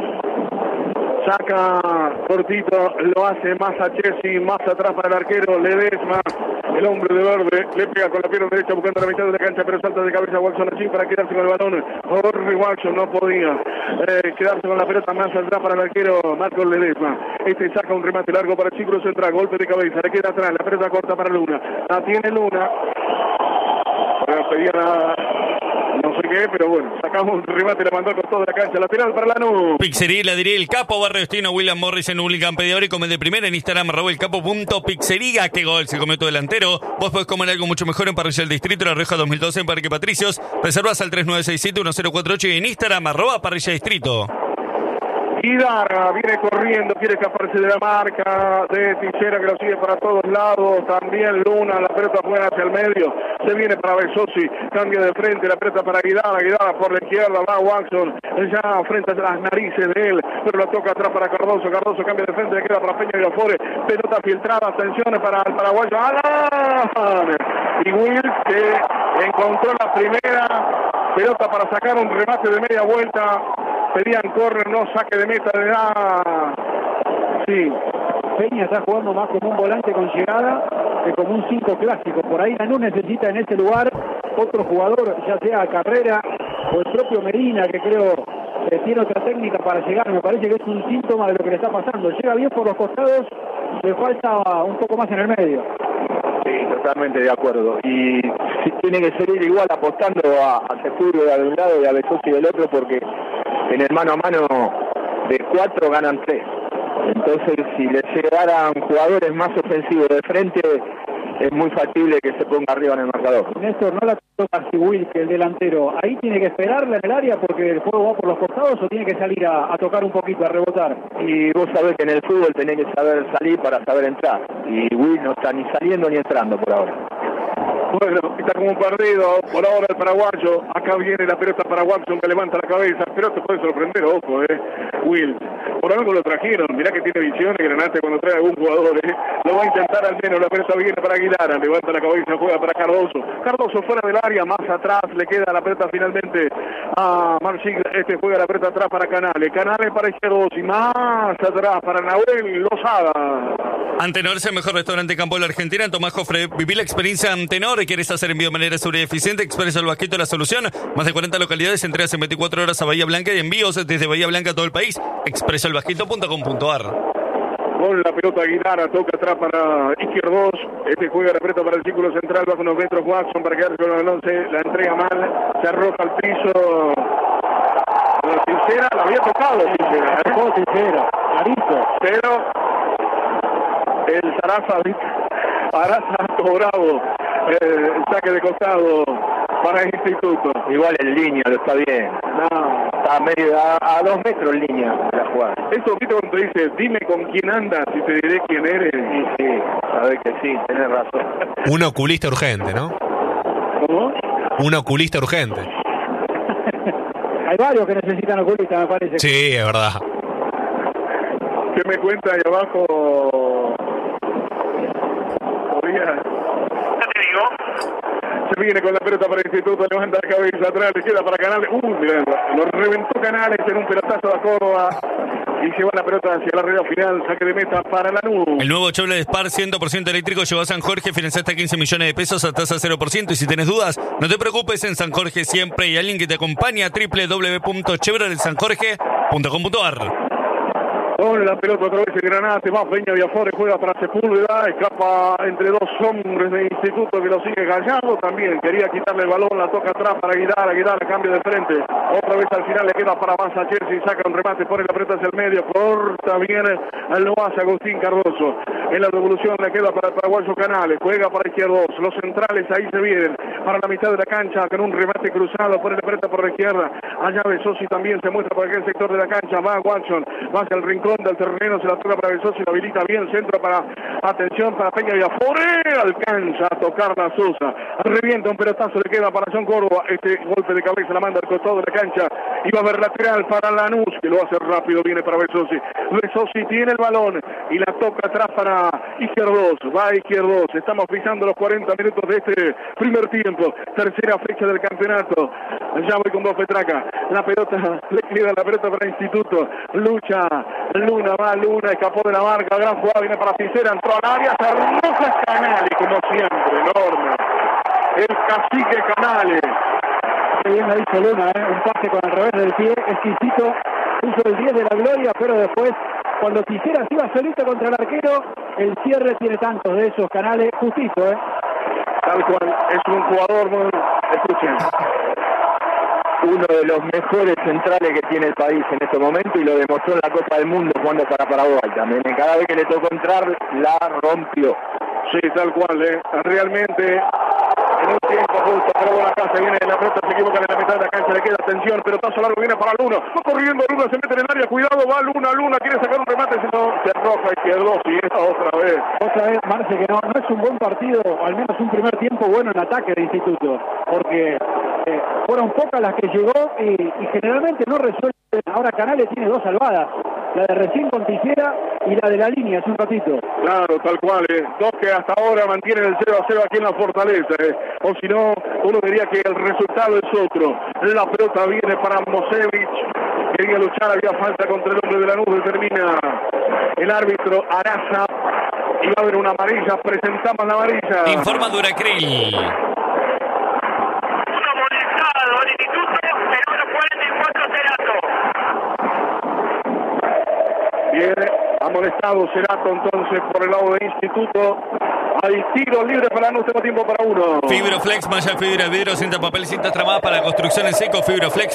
Saca cortito, lo hace más a Chessy, más atrás para el arquero Ledesma, el hombre de verde, le pega con la pierna derecha buscando la mitad de la cancha, pero salta de cabeza Watson allí para quedarse con el balón. Jorge Watson no podía quedarse con la pelota más atrás para el arquero Marcos Ledesma. Saca un remate largo para el círculo central, golpe de cabeza, le queda atrás, la pelota corta para Luna, la tiene Luna. Pedía no sé qué, pero bueno, sacamos un remate, la mandó con toda la cancha, lateral para Lanús. Pizzería Heladería El Capo, Barrio Destino, William Morris en Hurlingham, pedidor y come de primera en Instagram, @elcapo.pizzería. ¡Qué gol! Se comió tu delantero. Vos podés comer algo mucho mejor en Parrilla del Distrito, La Rioja 2012 en Parque Patricios. Reservas al 3967-1048 y en Instagram, @Parrilla Distrito. Guidara viene corriendo, quiere escaparse de la marca de Tijera que lo sigue para todos lados, también Luna, la pelota juega hacia el medio, se viene para Besosi, cambia de frente, la pelota para Guidara por la izquierda, va Watson, ya frente a las narices de él, pero la toca atrás para Cardoso cambia de frente, le queda para Peña Virafore, pelota filtrada, atención para el paraguayo, ¡Alan! Y Will que encontró la primera pelota para sacar un remate de media vuelta. Pedían córner, no saque de meta, le da. Sí. Peña está jugando más como un volante con llegada que como un 5 clásico. Por ahí Lanús necesita en ese lugar otro jugador, ya sea Carrera o el propio Medina, que creo que tiene otra técnica para llegar. Me parece que es un síntoma de lo que le está pasando. Llega bien por los costados, le falta un poco más en el medio. Sí, totalmente de acuerdo. Y si tiene que seguir igual apostando a Sepúlveda de un lado y a Besosi del otro, porque en el mano a mano de 4 ganan 3. Entonces, si le llegaran jugadores más ofensivos de frente, es muy factible que se ponga arriba en el marcador. Néstor, no la toca Will, que el delantero. Ahí tiene que esperarle en el área porque el juego va por los costados, o tiene que salir a tocar un poquito, a rebotar. Y vos sabés que en el fútbol tenés que saber salir para saber entrar. Y Will no está ni saliendo ni entrando por ahora. Bueno, está como un perdido por ahora el paraguayo. Acá viene la pelota para Watson, que levanta la cabeza, pero te puede sorprender, ojo, Will. Por algo lo trajeron, mirá que tiene visión, Granate cuando trae a algún jugador, lo va a intentar al menos. La pelota viene para Aguilar, levanta la cabeza, juega para Cardoso. Cardoso fuera del área, más atrás, le queda la pelota finalmente a Marching. Juega la pelota atrás para Canales para Izquierdos, y más atrás para Nahuel Lozada. Antenor es el mejor restaurante de campo de la Argentina. En Tomás Jofre, viví la experiencia Antenor. ¿Quieres hacer envío de manera segura y eficiente? Expresa el Vasquito la solución. Más de 40 localidades, entregas en 24 horas a Bahía Blanca y envíos desde Bahía Blanca a todo el país. expresalvasquito.com.ar. Con la pelota Aguilar, toca atrás para Izquierdos. Juega la pelota para el círculo central, bajo unos metros Watson para quedarse con el 11. La entrega mal, se arroja al piso. La Tijera, la había tocado Tijera. Tijera, clarito. Pero el Sarasa ha cobrado el saque de costado para el Instituto. Igual en línea, lo está bien. No, está medio a 2 metros en línea de la jugada. Eso, ¿viste cuando te dice, dime con quién andas y te diré quién eres? Sí, sabes que sí, tenés razón. Un oculista urgente, ¿no? ¿Cómo? Un oculista urgente. Hay varios que necesitan oculistas, me parece. Sí, es verdad. ¿Qué me cuenta ahí abajo? Ya te digo. Se viene con la pelota para el Instituto, levanta la cabeza atrás, le queda para Canales. Mirá, lo reventó Canales en un pelotazo a Córdoba y lleva la pelota hacia la red final. Saque de meta para Lanús. El nuevo Chevrolet Spar 100% eléctrico llegó a San Jorge, financia hasta 15 millones de pesos a tasa 0%. Y si tenés dudas, no te preocupes, en San Jorge siempre hay alguien que te acompaña. www.chevroletsanjorge.com.ar. Con la pelota otra vez el Granate, va Peña Viafore, juega para Sepúlveda, escapa entre dos hombres de Instituto que lo sigue Gallardo, también quería quitarle el balón, la toca atrás para Aguilar cambia de frente, otra vez al final le queda para Massa Chelsea, saca un remate, pone la pelota hacia el medio, corta bien, lo hace Agustín Cardoso, en la devolución le queda para el paraguayo Canales, juega para Izquierdos, los centrales ahí se vienen, para la mitad de la cancha, con un remate cruzado, pone la pelota por la izquierda, allá Besosi también se muestra por aquel sector de la cancha, va Watson, va hacia el rincón del terreno, se la toca para Besosi, lo habilita bien, centro para, atención para Peña Viafore, alcanza a tocar la Sosa, revienta un pelotazo, le queda para John Córdoba, golpe de cabeza la manda al costado de la cancha, y va a haber lateral para Lanús, que lo hace rápido, viene para Besosi, Besosi tiene el balón, y la toca atrás para Izquierdos, va Izquierdos, estamos pisando los 40 minutos de este primer tiempo, tercera fecha del campeonato, ya voy con vos Petraca, la pelota, le queda la pelota para Instituto, lucha, Luna, escapó de la marca, gran jugada, viene para Cicera, entró al área, se arroja Canales, como siempre, enorme, el cacique Canales. Qué bien la hizo Luna, un pase con el revés del pie, exquisito, puso el 10 de la gloria, pero después, cuando Cicera se iba solito contra el arquero, el cierre tiene tantos de esos Canales, justito, Tal cual, es un jugador, escuchen, uno de los mejores centrales que tiene el país en este momento y lo demostró en la Copa del Mundo jugando para Paraguay también. Cada vez que le tocó entrar, la rompió. Sí, tal cual, realmente en un tiempo justo, pero bueno, acá se viene la pelota, se equivoca en la mitad de la cancha, le queda atención, pelotazo largo, viene para Luna, va corriendo Luna, se mete en el área, cuidado, va Luna, quiere sacar un remate, si no, se arroja Izquierdos y esta otra vez, Marce, que no es un buen partido, o al menos un primer tiempo bueno en ataque de Instituto, porque fueron pocas las que llegó y generalmente no resuelven. Ahora Canales tiene 2 salvadas, la de recién con Tijera y la de la línea hace un ratito. Claro, tal cual, dos que hasta ahora mantienen el 0-0 aquí en la Fortaleza, o si no, uno diría que el resultado es otro. La pelota viene para Mosevich, quería luchar, había falta contra el hombre de la nube, termina el árbitro Araza, y va a haber una amarilla, presentamos la amarilla. Informa Duracril. El Instituto, el número 44 Cerato. Bien, amonestado Cerato entonces por el lado de Instituto. Hay tiro libre para no tengo tiempo para uno. Fibroflex, malla fibra, vidrio, cinta papel, cinta tramada para construcción en seco,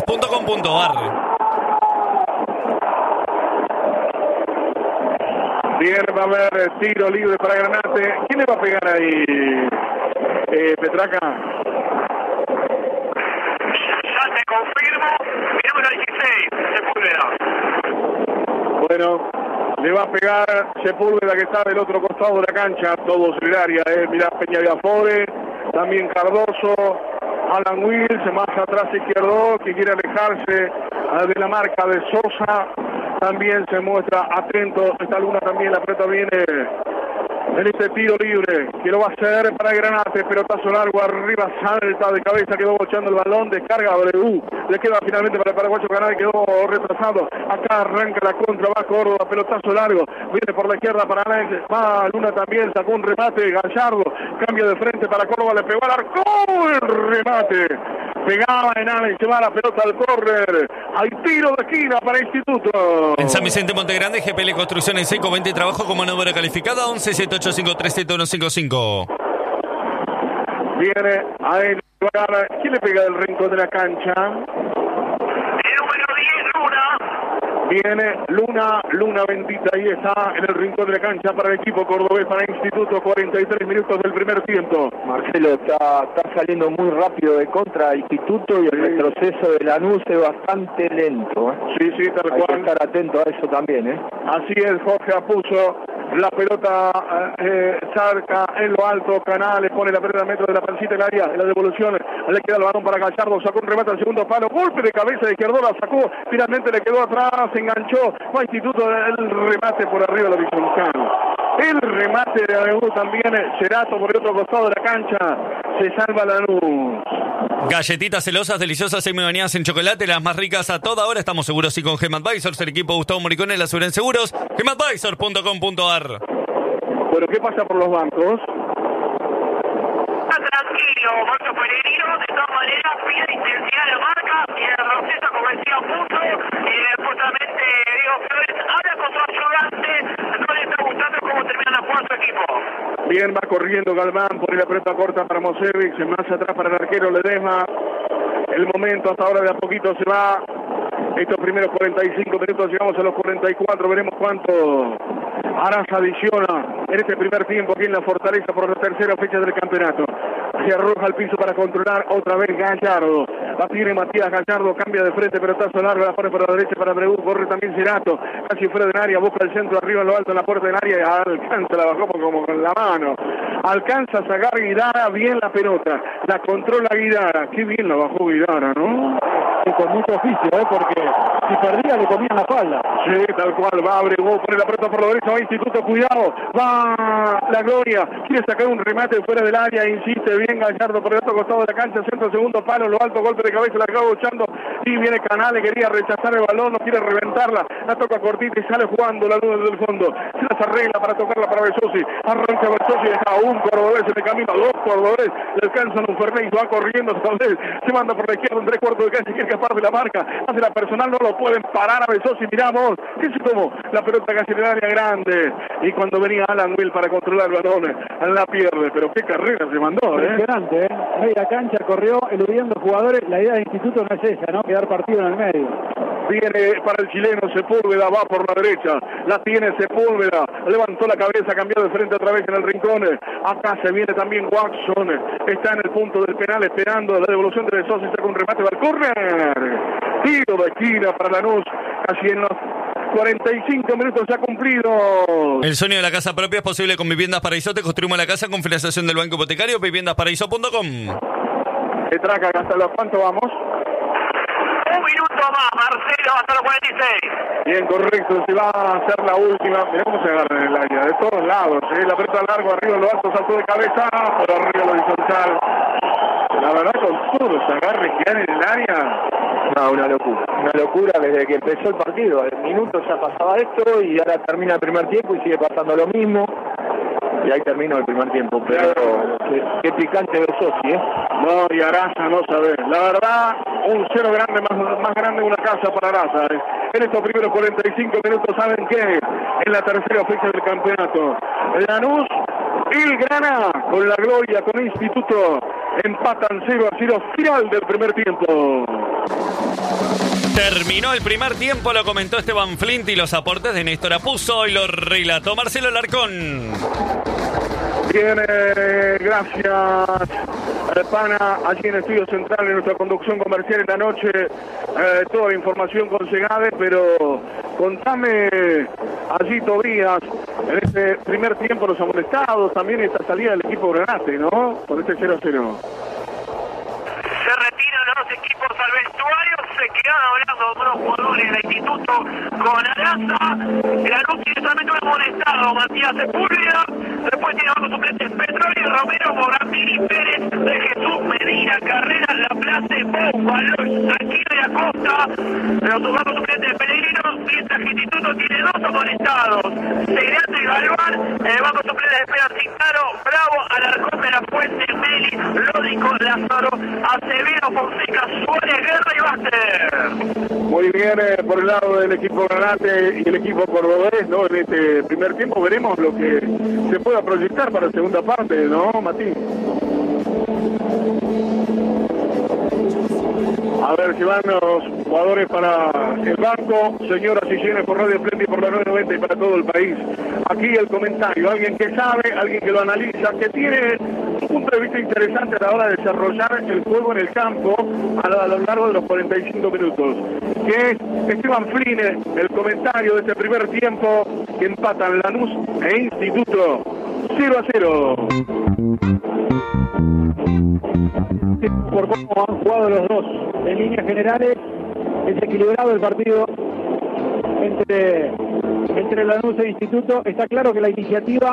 fibroflex.com.ar. Bien, va a haber tiro libre para Granate. ¿Quién le va a pegar ahí, Petraca? Ya te confirmo, mi número 16, Sepúlveda. Bueno, le va a pegar Sepúlveda, que está del otro costado de la cancha, todos en el área. Mirá, Peña de Afore, también Cardoso, Alan Wills, más atrás izquierdo, que quiere alejarse de la marca de Sosa. También se muestra atento. Esta Luna también, la pelota viene en este tiro libre, que lo va a hacer para Granate. Pelotazo largo, arriba, salta de cabeza, quedó bochando el balón, descarga Abreu. Le queda finalmente para el paraguayo Canal, quedó retrasado. Acá arranca la contra, va Córdoba, pelotazo largo, viene por la izquierda para Alex. Va Luna también, sacó un remate, Gallardo, cambia de frente para Córdoba, le pegó al arco, el remate. Pegaba en Alex, se va la pelota al córner. Hay tiro de esquina para Instituto. En San Vicente Montegrande, GPL Construcciones Seco, 20 y trabajo como número calificada, 11-7853-7155. Viene a él. ¿Quién le pega del rincón de la cancha? El número 10, Luna. Viene Luna bendita, ahí está en el rincón de la cancha para el equipo cordobés, para Instituto, 43 minutos del primer tiempo. Marcelo, está saliendo muy rápido de contra Instituto y el retroceso de Lanús es bastante lento. Sí, tal Hay que cual. estar atento a eso también. Así es, Jorge Apuso. La pelota cerca en lo alto, Canales pone la pelota a metro de la pancita en el área, en la devolución, le queda el balón para Gallardo, sacó un remate al segundo palo, golpe de cabeza de izquierdo, la sacó, finalmente le quedó atrás, se enganchó, va Instituto, el remate por arriba de la horizontal. El remate de Abreu también, Cerato por el otro costado de la cancha, se salva Lanús. Galletitas celosas, deliciosas, semi-bañadas en chocolate, las más ricas a toda hora. Estamos seguros y con GEMAdvisors, el equipo Gustavo Moricone, la seguridad en seguros, gemadvisor.com.ar. Bueno, ¿qué pasa por los bancos? Está tranquilo, Marco Peregrino, de todas maneras pide intensidad de marca y el proceso, como decía Puso, justamente Diego Flores habla con su ayudante, no le está gustando cómo termina la jugada su equipo. Bien, va corriendo Galván, pone la pelota corta para Mosevic, más atrás para el arquero Ledesma. El momento hasta ahora de a poquito se va. Estos primeros 45 minutos, llegamos a los 44, veremos cuánto Araza adiciona en este primer tiempo aquí en la Fortaleza por la tercera fecha del campeonato. Se arroja al piso para controlar otra vez Gallardo. La tiene Matías Gallardo, cambia de frente, pelotazo largo, la pone por la derecha para Abreu, corre también Cerato, casi fuera del área, busca el centro arriba en lo alto en la puerta del área y alcanza, la bajó como con la mano. Alcanza a sacar Guidara bien la pelota, la controla Guidara, qué bien la bajó Guidara, ¿no? Y con mucho oficio, porque si perdía le comían la espalda. Sí, tal cual, va Abreu, pone la pelota por la derecha, va Instituto, cuidado, va la Gloria, quiere sacar un remate fuera del área, insiste bien Gallardo por el otro costado de la cancha, centro, segundo palo, lo alto, golpe de cabeza, la acaba luchando, y viene Canales, quería rechazar el balón, no quiere reventarla, la toca cortita y sale jugando la luna desde el fondo, se las arregla para tocarla para Besosi, arranca Besosi, deja un cordobés en el camino, dos cordobés, le alcanzan un Fernández, va corriendo, se manda por la izquierda, en 3/4 de cancha, quiere escapar de la marca, hace la personal, no lo pueden parar a Besosi, miramos, que se tomó la pelota casi en el área grande, y cuando venía Alan Will para controlar el balón, la pierde, pero qué carrera se mandó, Impresionante, media cancha, corrió eludiendo jugadores. La idea del Instituto no es esa, ¿no? Quedar partido en el medio. Viene para el chileno Sepúlveda, va por la derecha, la tiene Sepúlveda, levantó la cabeza, cambió de frente otra vez en el rincón, acá se viene también Watson, está en el punto del penal esperando la devolución de Besosi, saca un remate, va al córner, tiro de esquina para Lanús, casi en los 45 minutos ya cumplidos. El sueño de la casa propia es posible con Viviendas Paraíso. Te construimos la casa con financiación del Banco Hipotecario, viviendasparaíso.com. Traca, ¿hasta los cuánto vamos? Un minuto más, Marcelo, hasta los 46. Bien, correcto, se va a hacer la última. Mirá cómo se agarra en el área, de todos lados. La pelota largo, arriba en lo alto, saltó de cabeza, por arriba lo horizontal. La verdad, con todos los agarres que hay en el área. No, una locura desde que empezó el partido. En minutos ya pasaba esto y ahora termina el primer tiempo y sigue pasando lo mismo. Y ahí terminó el primer tiempo, pero qué picante Besosi, No, y Araza, no sabés. La verdad, un cero grande, más grande una casa para Araza. En estos primeros 45 minutos, ¿saben qué? En la tercera fecha del campeonato. Lanús, el Grana, con la Gloria, con Instituto, empatan 0-0, final del primer tiempo. Terminó el primer tiempo, lo comentó Esteban Flint y los aportes de Néstor Apuzzo y lo relató Marcelo Larcón. Bien, gracias, Pana, allí en Estudio Central, en nuestra conducción comercial en la noche, toda la información con Segade, pero contame allí, Tobías, en este primer tiempo los amonestados, también esta salida del equipo Granate, ¿no? Con este 0-0. Se retiran los dos equipos al vestuario, se quedan hablando con los jugadores del instituto con Aranza. Lanús directamente un amonestado, Matías Sepúlveda. Después tiene bajo suplentes Petroli, Romero, Morandini, Pérez, de Jesús, Medina, Carrera, Laplace, Bou, Valor, Aquino y Acosta. Los bajo suplentes Pellegrino, mientras que el instituto tiene dos amonestados, Segreto y Galván. Bajo suplentes de Pedro Cintaro, Bravo, Alarcón de la Fuente, Meli, Lódico, Lázaro, Acevedo, Fonseca, Suárez, Guerra y Baster. Muy bien, por el lado del equipo Granate y el equipo cordobés, ¿no? En este primer tiempo veremos lo que se pueda proyectar para la segunda parte, ¿no, Matías? A ver si van los jugadores para el banco, señoras y señores, por Radio Esplendid, por la 990 y para todo el país. Aquí el comentario, alguien que sabe, alguien que lo analiza, que tiene un punto de vista interesante a la hora de desarrollar el juego en el campo a lo largo de los 45 minutos, que es Esteban Fline, el comentario de este primer tiempo, que empatan Lanús e Instituto 0-0. Por cómo han jugado los dos, en líneas generales es equilibrado el partido entre Lanús e Instituto. Está claro que la iniciativa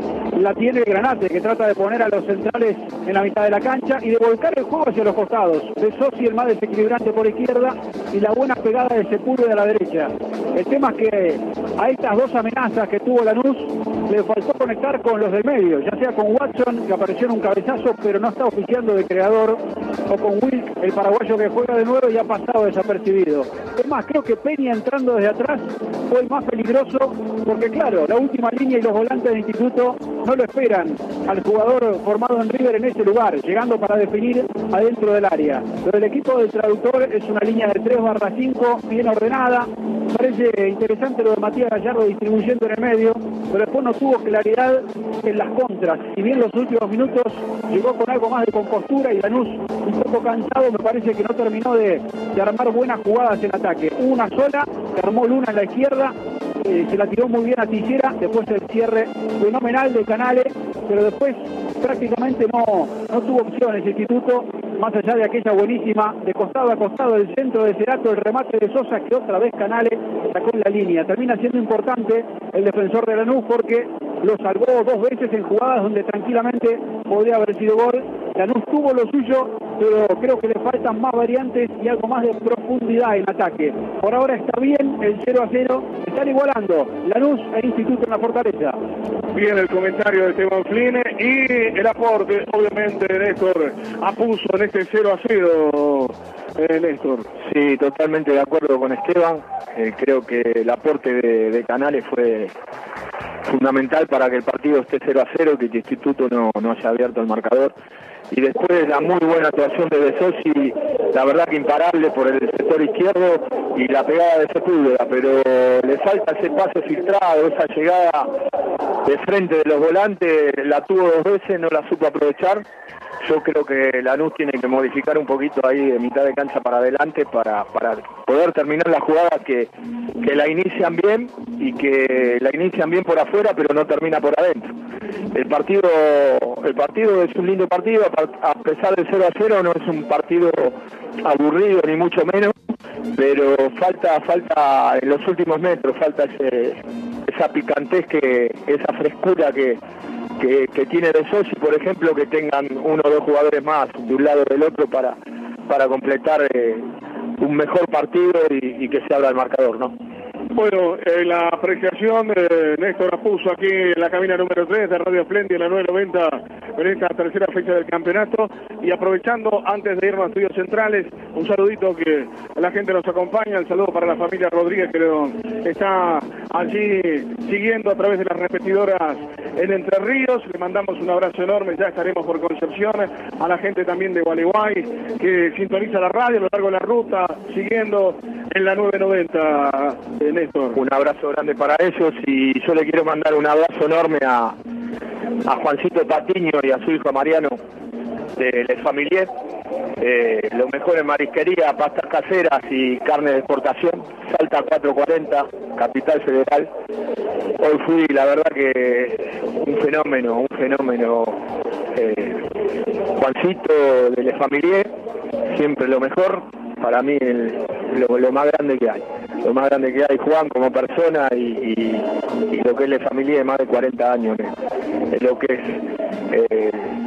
la tiene el Granate, que trata de poner a los centrales en la mitad de la cancha y de volcar el juego hacia los costados. De Sosi, el más desequilibrante por izquierda, y la buena pegada de Sepúlveda a la derecha. El tema es que a estas dos amenazas que tuvo Lanús le faltó conectar con los del medio, ya sea con Watson, que apareció en un cabezazo pero no está oficiando de creador, o con Wilk, el paraguayo que juega de nuevo y ha pasado desapercibido. Es más, creo que Peña entrando desde atrás fue el más peligroso, porque claro, la última línea y los volantes del Instituto no lo esperan al jugador formado en River en ese lugar, llegando para definir adentro del área. Lo del equipo del traductor es una línea de 3/5, bien ordenada. Parece interesante lo de Matías Gallardo distribuyendo en el medio, pero después no tuvo claridad en las contras. Si bien los últimos minutos llegó con algo más de compostura y Lanús un poco cansado, me parece que no terminó de armar buenas jugadas en ataque. Una sola, que armó Luna en la izquierda, se la tiró muy bien a Tijera, después el cierre fenomenal de Canales, pero después prácticamente no tuvo opciones el Instituto, más allá de aquella buenísima de costado a costado del centro de Cerato, el remate de Sosa, que otra vez Canales sacó en la línea. Termina siendo importante el defensor de Lanús porque lo salvó dos veces en jugadas donde tranquilamente podría haber sido gol. Lanús tuvo lo suyo, pero creo que le faltan más variantes y algo más de profundidad en ataque. Por ahora está bien el 0-0, están igualando Lanús e Instituto en la Fortaleza. Bien el comentario de Esteban Fline y el aporte, obviamente, de Néstor Apuzzo en este 0-0, Néstor. Sí, totalmente de acuerdo con Esteban. Creo que el aporte de Canales fue fundamental para que el partido esté 0-0, que el Instituto no haya abierto el marcador. Y después la muy buena actuación de De Sosi, la verdad que imparable por el sector izquierdo y la pegada de Sepúlveda, pero le falta ese pase filtrado, esa llegada de frente de los volantes, la tuvo dos veces, no la supo aprovechar. Yo creo que Lanús tiene que modificar un poquito ahí de mitad de cancha para adelante para poder terminar la jugada que la inician bien y que la inician bien por afuera pero no termina por adentro. El partido es un lindo partido, a pesar del 0-0 no es un partido aburrido ni mucho menos, pero falta en los últimos metros, falta esa picantez, esa frescura que tiene De Sosi, por ejemplo, que tengan uno o dos jugadores más de un lado o del otro para completar un mejor partido y que se abra el marcador, ¿no? Bueno, la apreciación de Néstor Apuzzo aquí en la cabina número 3 de Radio Esplendid en la 990 en esta tercera fecha del campeonato. Y aprovechando, antes de irnos a Estudios Centrales, un saludito que la gente nos acompaña, el saludo para la familia Rodríguez, que está allí siguiendo a través de las repetidoras en Entre Ríos. Le mandamos un abrazo enorme, ya estaremos por Concepción, a la gente también de Gualeguay, que sintoniza la radio a lo largo de la ruta, siguiendo en la 990, Néstor. Un abrazo grande para ellos, y yo le quiero mandar un abrazo enorme a Juancito Patiño y a su hijo Mariano de Les Familier. Lo mejor en marisquería, pastas caseras y carne de exportación. Salta 440, Capital Federal. Hoy fui, la verdad que un fenómeno. Juancito de Les Familier, siempre lo mejor. Para mí lo más grande que hay. Lo más grande que hay, Juan, como persona, y lo que es Les Familier de más de 40 años. Lo que es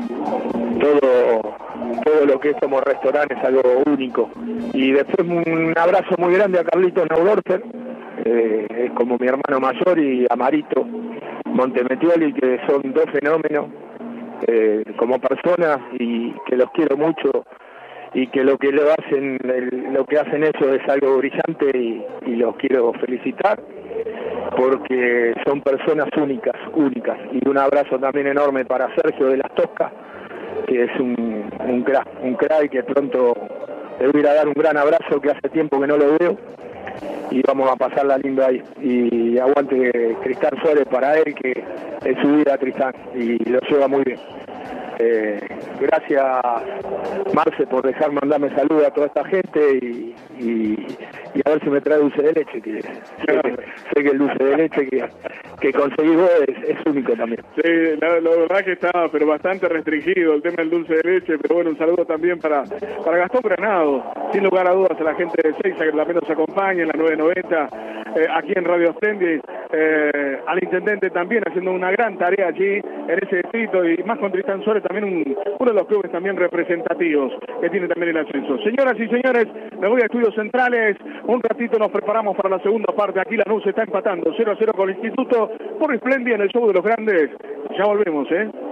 todo lo que es como restaurante es algo único. Y después un abrazo muy grande a Carlitos Naudorfer, es como mi hermano mayor, y a Marito Montemetioli, que son dos fenómenos como personas, y que los quiero mucho, y que lo que hacen ellos es algo brillante, y los quiero felicitar porque son personas únicas. Y un abrazo también enorme para Sergio de las Toscas, que es un crack, y que pronto le voy a dar un gran abrazo, que hace tiempo que no lo veo, y vamos a pasarla linda ahí. Y aguante Tristán Suárez para él, que es su vida Tristán, y lo lleva muy bien. Gracias, Marce, por dejar mandarme saludos a toda esta gente, y a ver si me trae dulce de leche, que sé que el dulce de leche que conseguís vos es único también. Sí, la verdad que está pero bastante restringido el tema del dulce de leche, pero bueno, un saludo también para Gastón Granado, sin lugar a dudas, a la gente de Seiza, que también nos acompaña en la 990, aquí en Radio Ostendi, al intendente también haciendo una gran tarea allí en ese distrito, y más con Tristán Suárez, también uno de los clubes también representativos que tiene también el ascenso. Señoras y señores, me voy a Estudios Centrales, un ratito nos preparamos para la segunda parte. Aquí Lanús está empatando 0-0 con el Instituto por Splendid en el show de los grandes. Ya volvemos,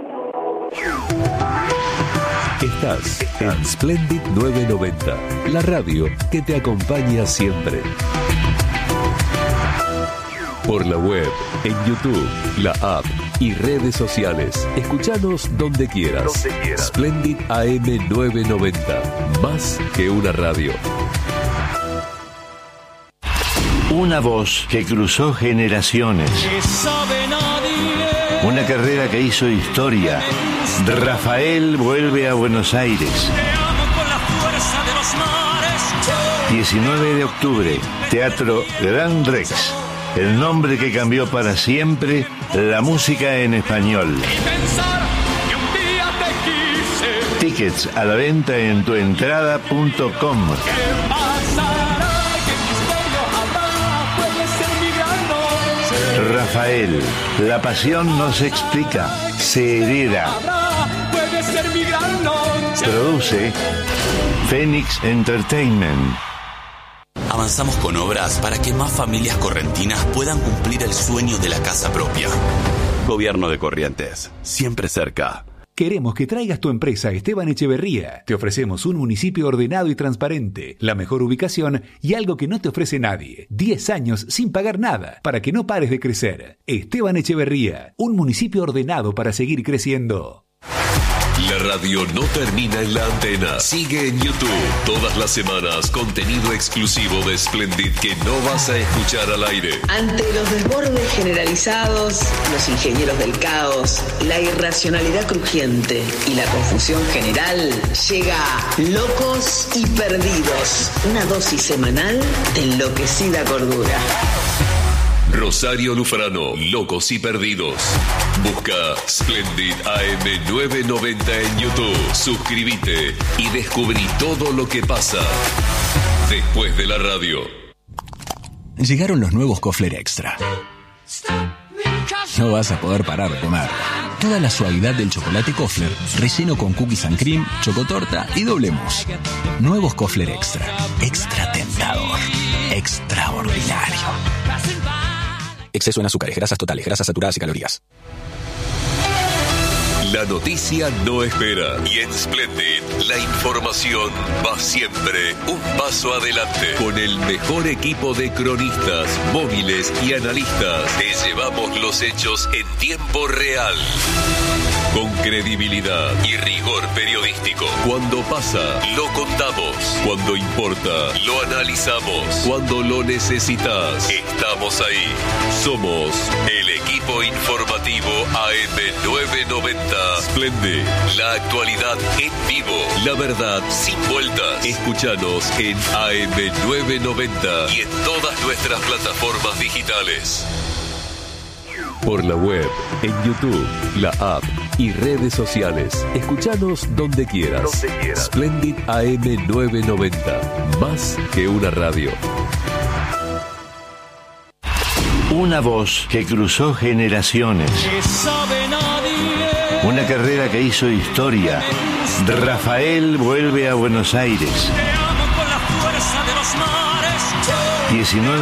Estás en Splendid 990, la radio que te acompaña siempre. Por la web, en YouTube, la app y redes sociales. Escuchanos donde quieras. Splendid AM 990, más que una radio. Una voz que cruzó generaciones. Una carrera que hizo historia. Rafael vuelve a Buenos Aires. 19 de octubre, Teatro Gran Rex. El nombre que cambió para siempre la música en español. Tickets a la venta en tuentrada.com. Rafael, la pasión no se explica, se hereda. Produce Phoenix Entertainment. Avanzamos con obras para que más familias correntinas puedan cumplir el sueño de la casa propia. Gobierno de Corrientes, siempre cerca. Queremos que traigas tu empresa a Esteban Echeverría. Te ofrecemos un municipio ordenado y transparente, la mejor ubicación y algo que no te ofrece nadie. 10 años sin pagar nada, para que no pares de crecer. Esteban Echeverría, un municipio ordenado para seguir creciendo. La radio no termina en la antena. Sigue en YouTube. Todas las semanas, contenido exclusivo de Splendid que no vas a escuchar al aire. Ante los desbordes generalizados, los ingenieros del caos, la irracionalidad crujiente y la confusión general, llega Locos y Perdidos. Una dosis semanal de enloquecida cordura. Rosario Lufrano, Locos y Perdidos. Busca Splendid AM 990 en YouTube. Suscríbete y descubrí todo lo que pasa después de la radio. Llegaron los nuevos Kofler Extra. No vas a poder parar de comer. Toda la suavidad del chocolate Kofler, relleno con cookies and cream, chocotorta y doble mousse. Nuevos Kofler Extra. Extra tentador. Extraordinario. Exceso en azúcares, grasas totales, grasas saturadas y calorías. La noticia no espera. Y en Splendid, la información va siempre un paso adelante. Con el mejor equipo de cronistas, móviles y analistas, te llevamos los hechos en tiempo real. Con credibilidad y rigor periodístico. Cuando pasa, lo contamos. Cuando importa, lo analizamos. Cuando lo necesitas, estamos ahí. Somos el equipo informativo AM990. Splendid, la actualidad en vivo. La verdad sin vueltas. Escúchanos en AM990 y en todas nuestras plataformas digitales. Por la web, en YouTube, la app y redes sociales. Escúchanos donde quieras. Splendid AM990. Más que una radio. Una voz que cruzó generaciones. Una carrera que hizo historia. Rafael vuelve a Buenos Aires. 19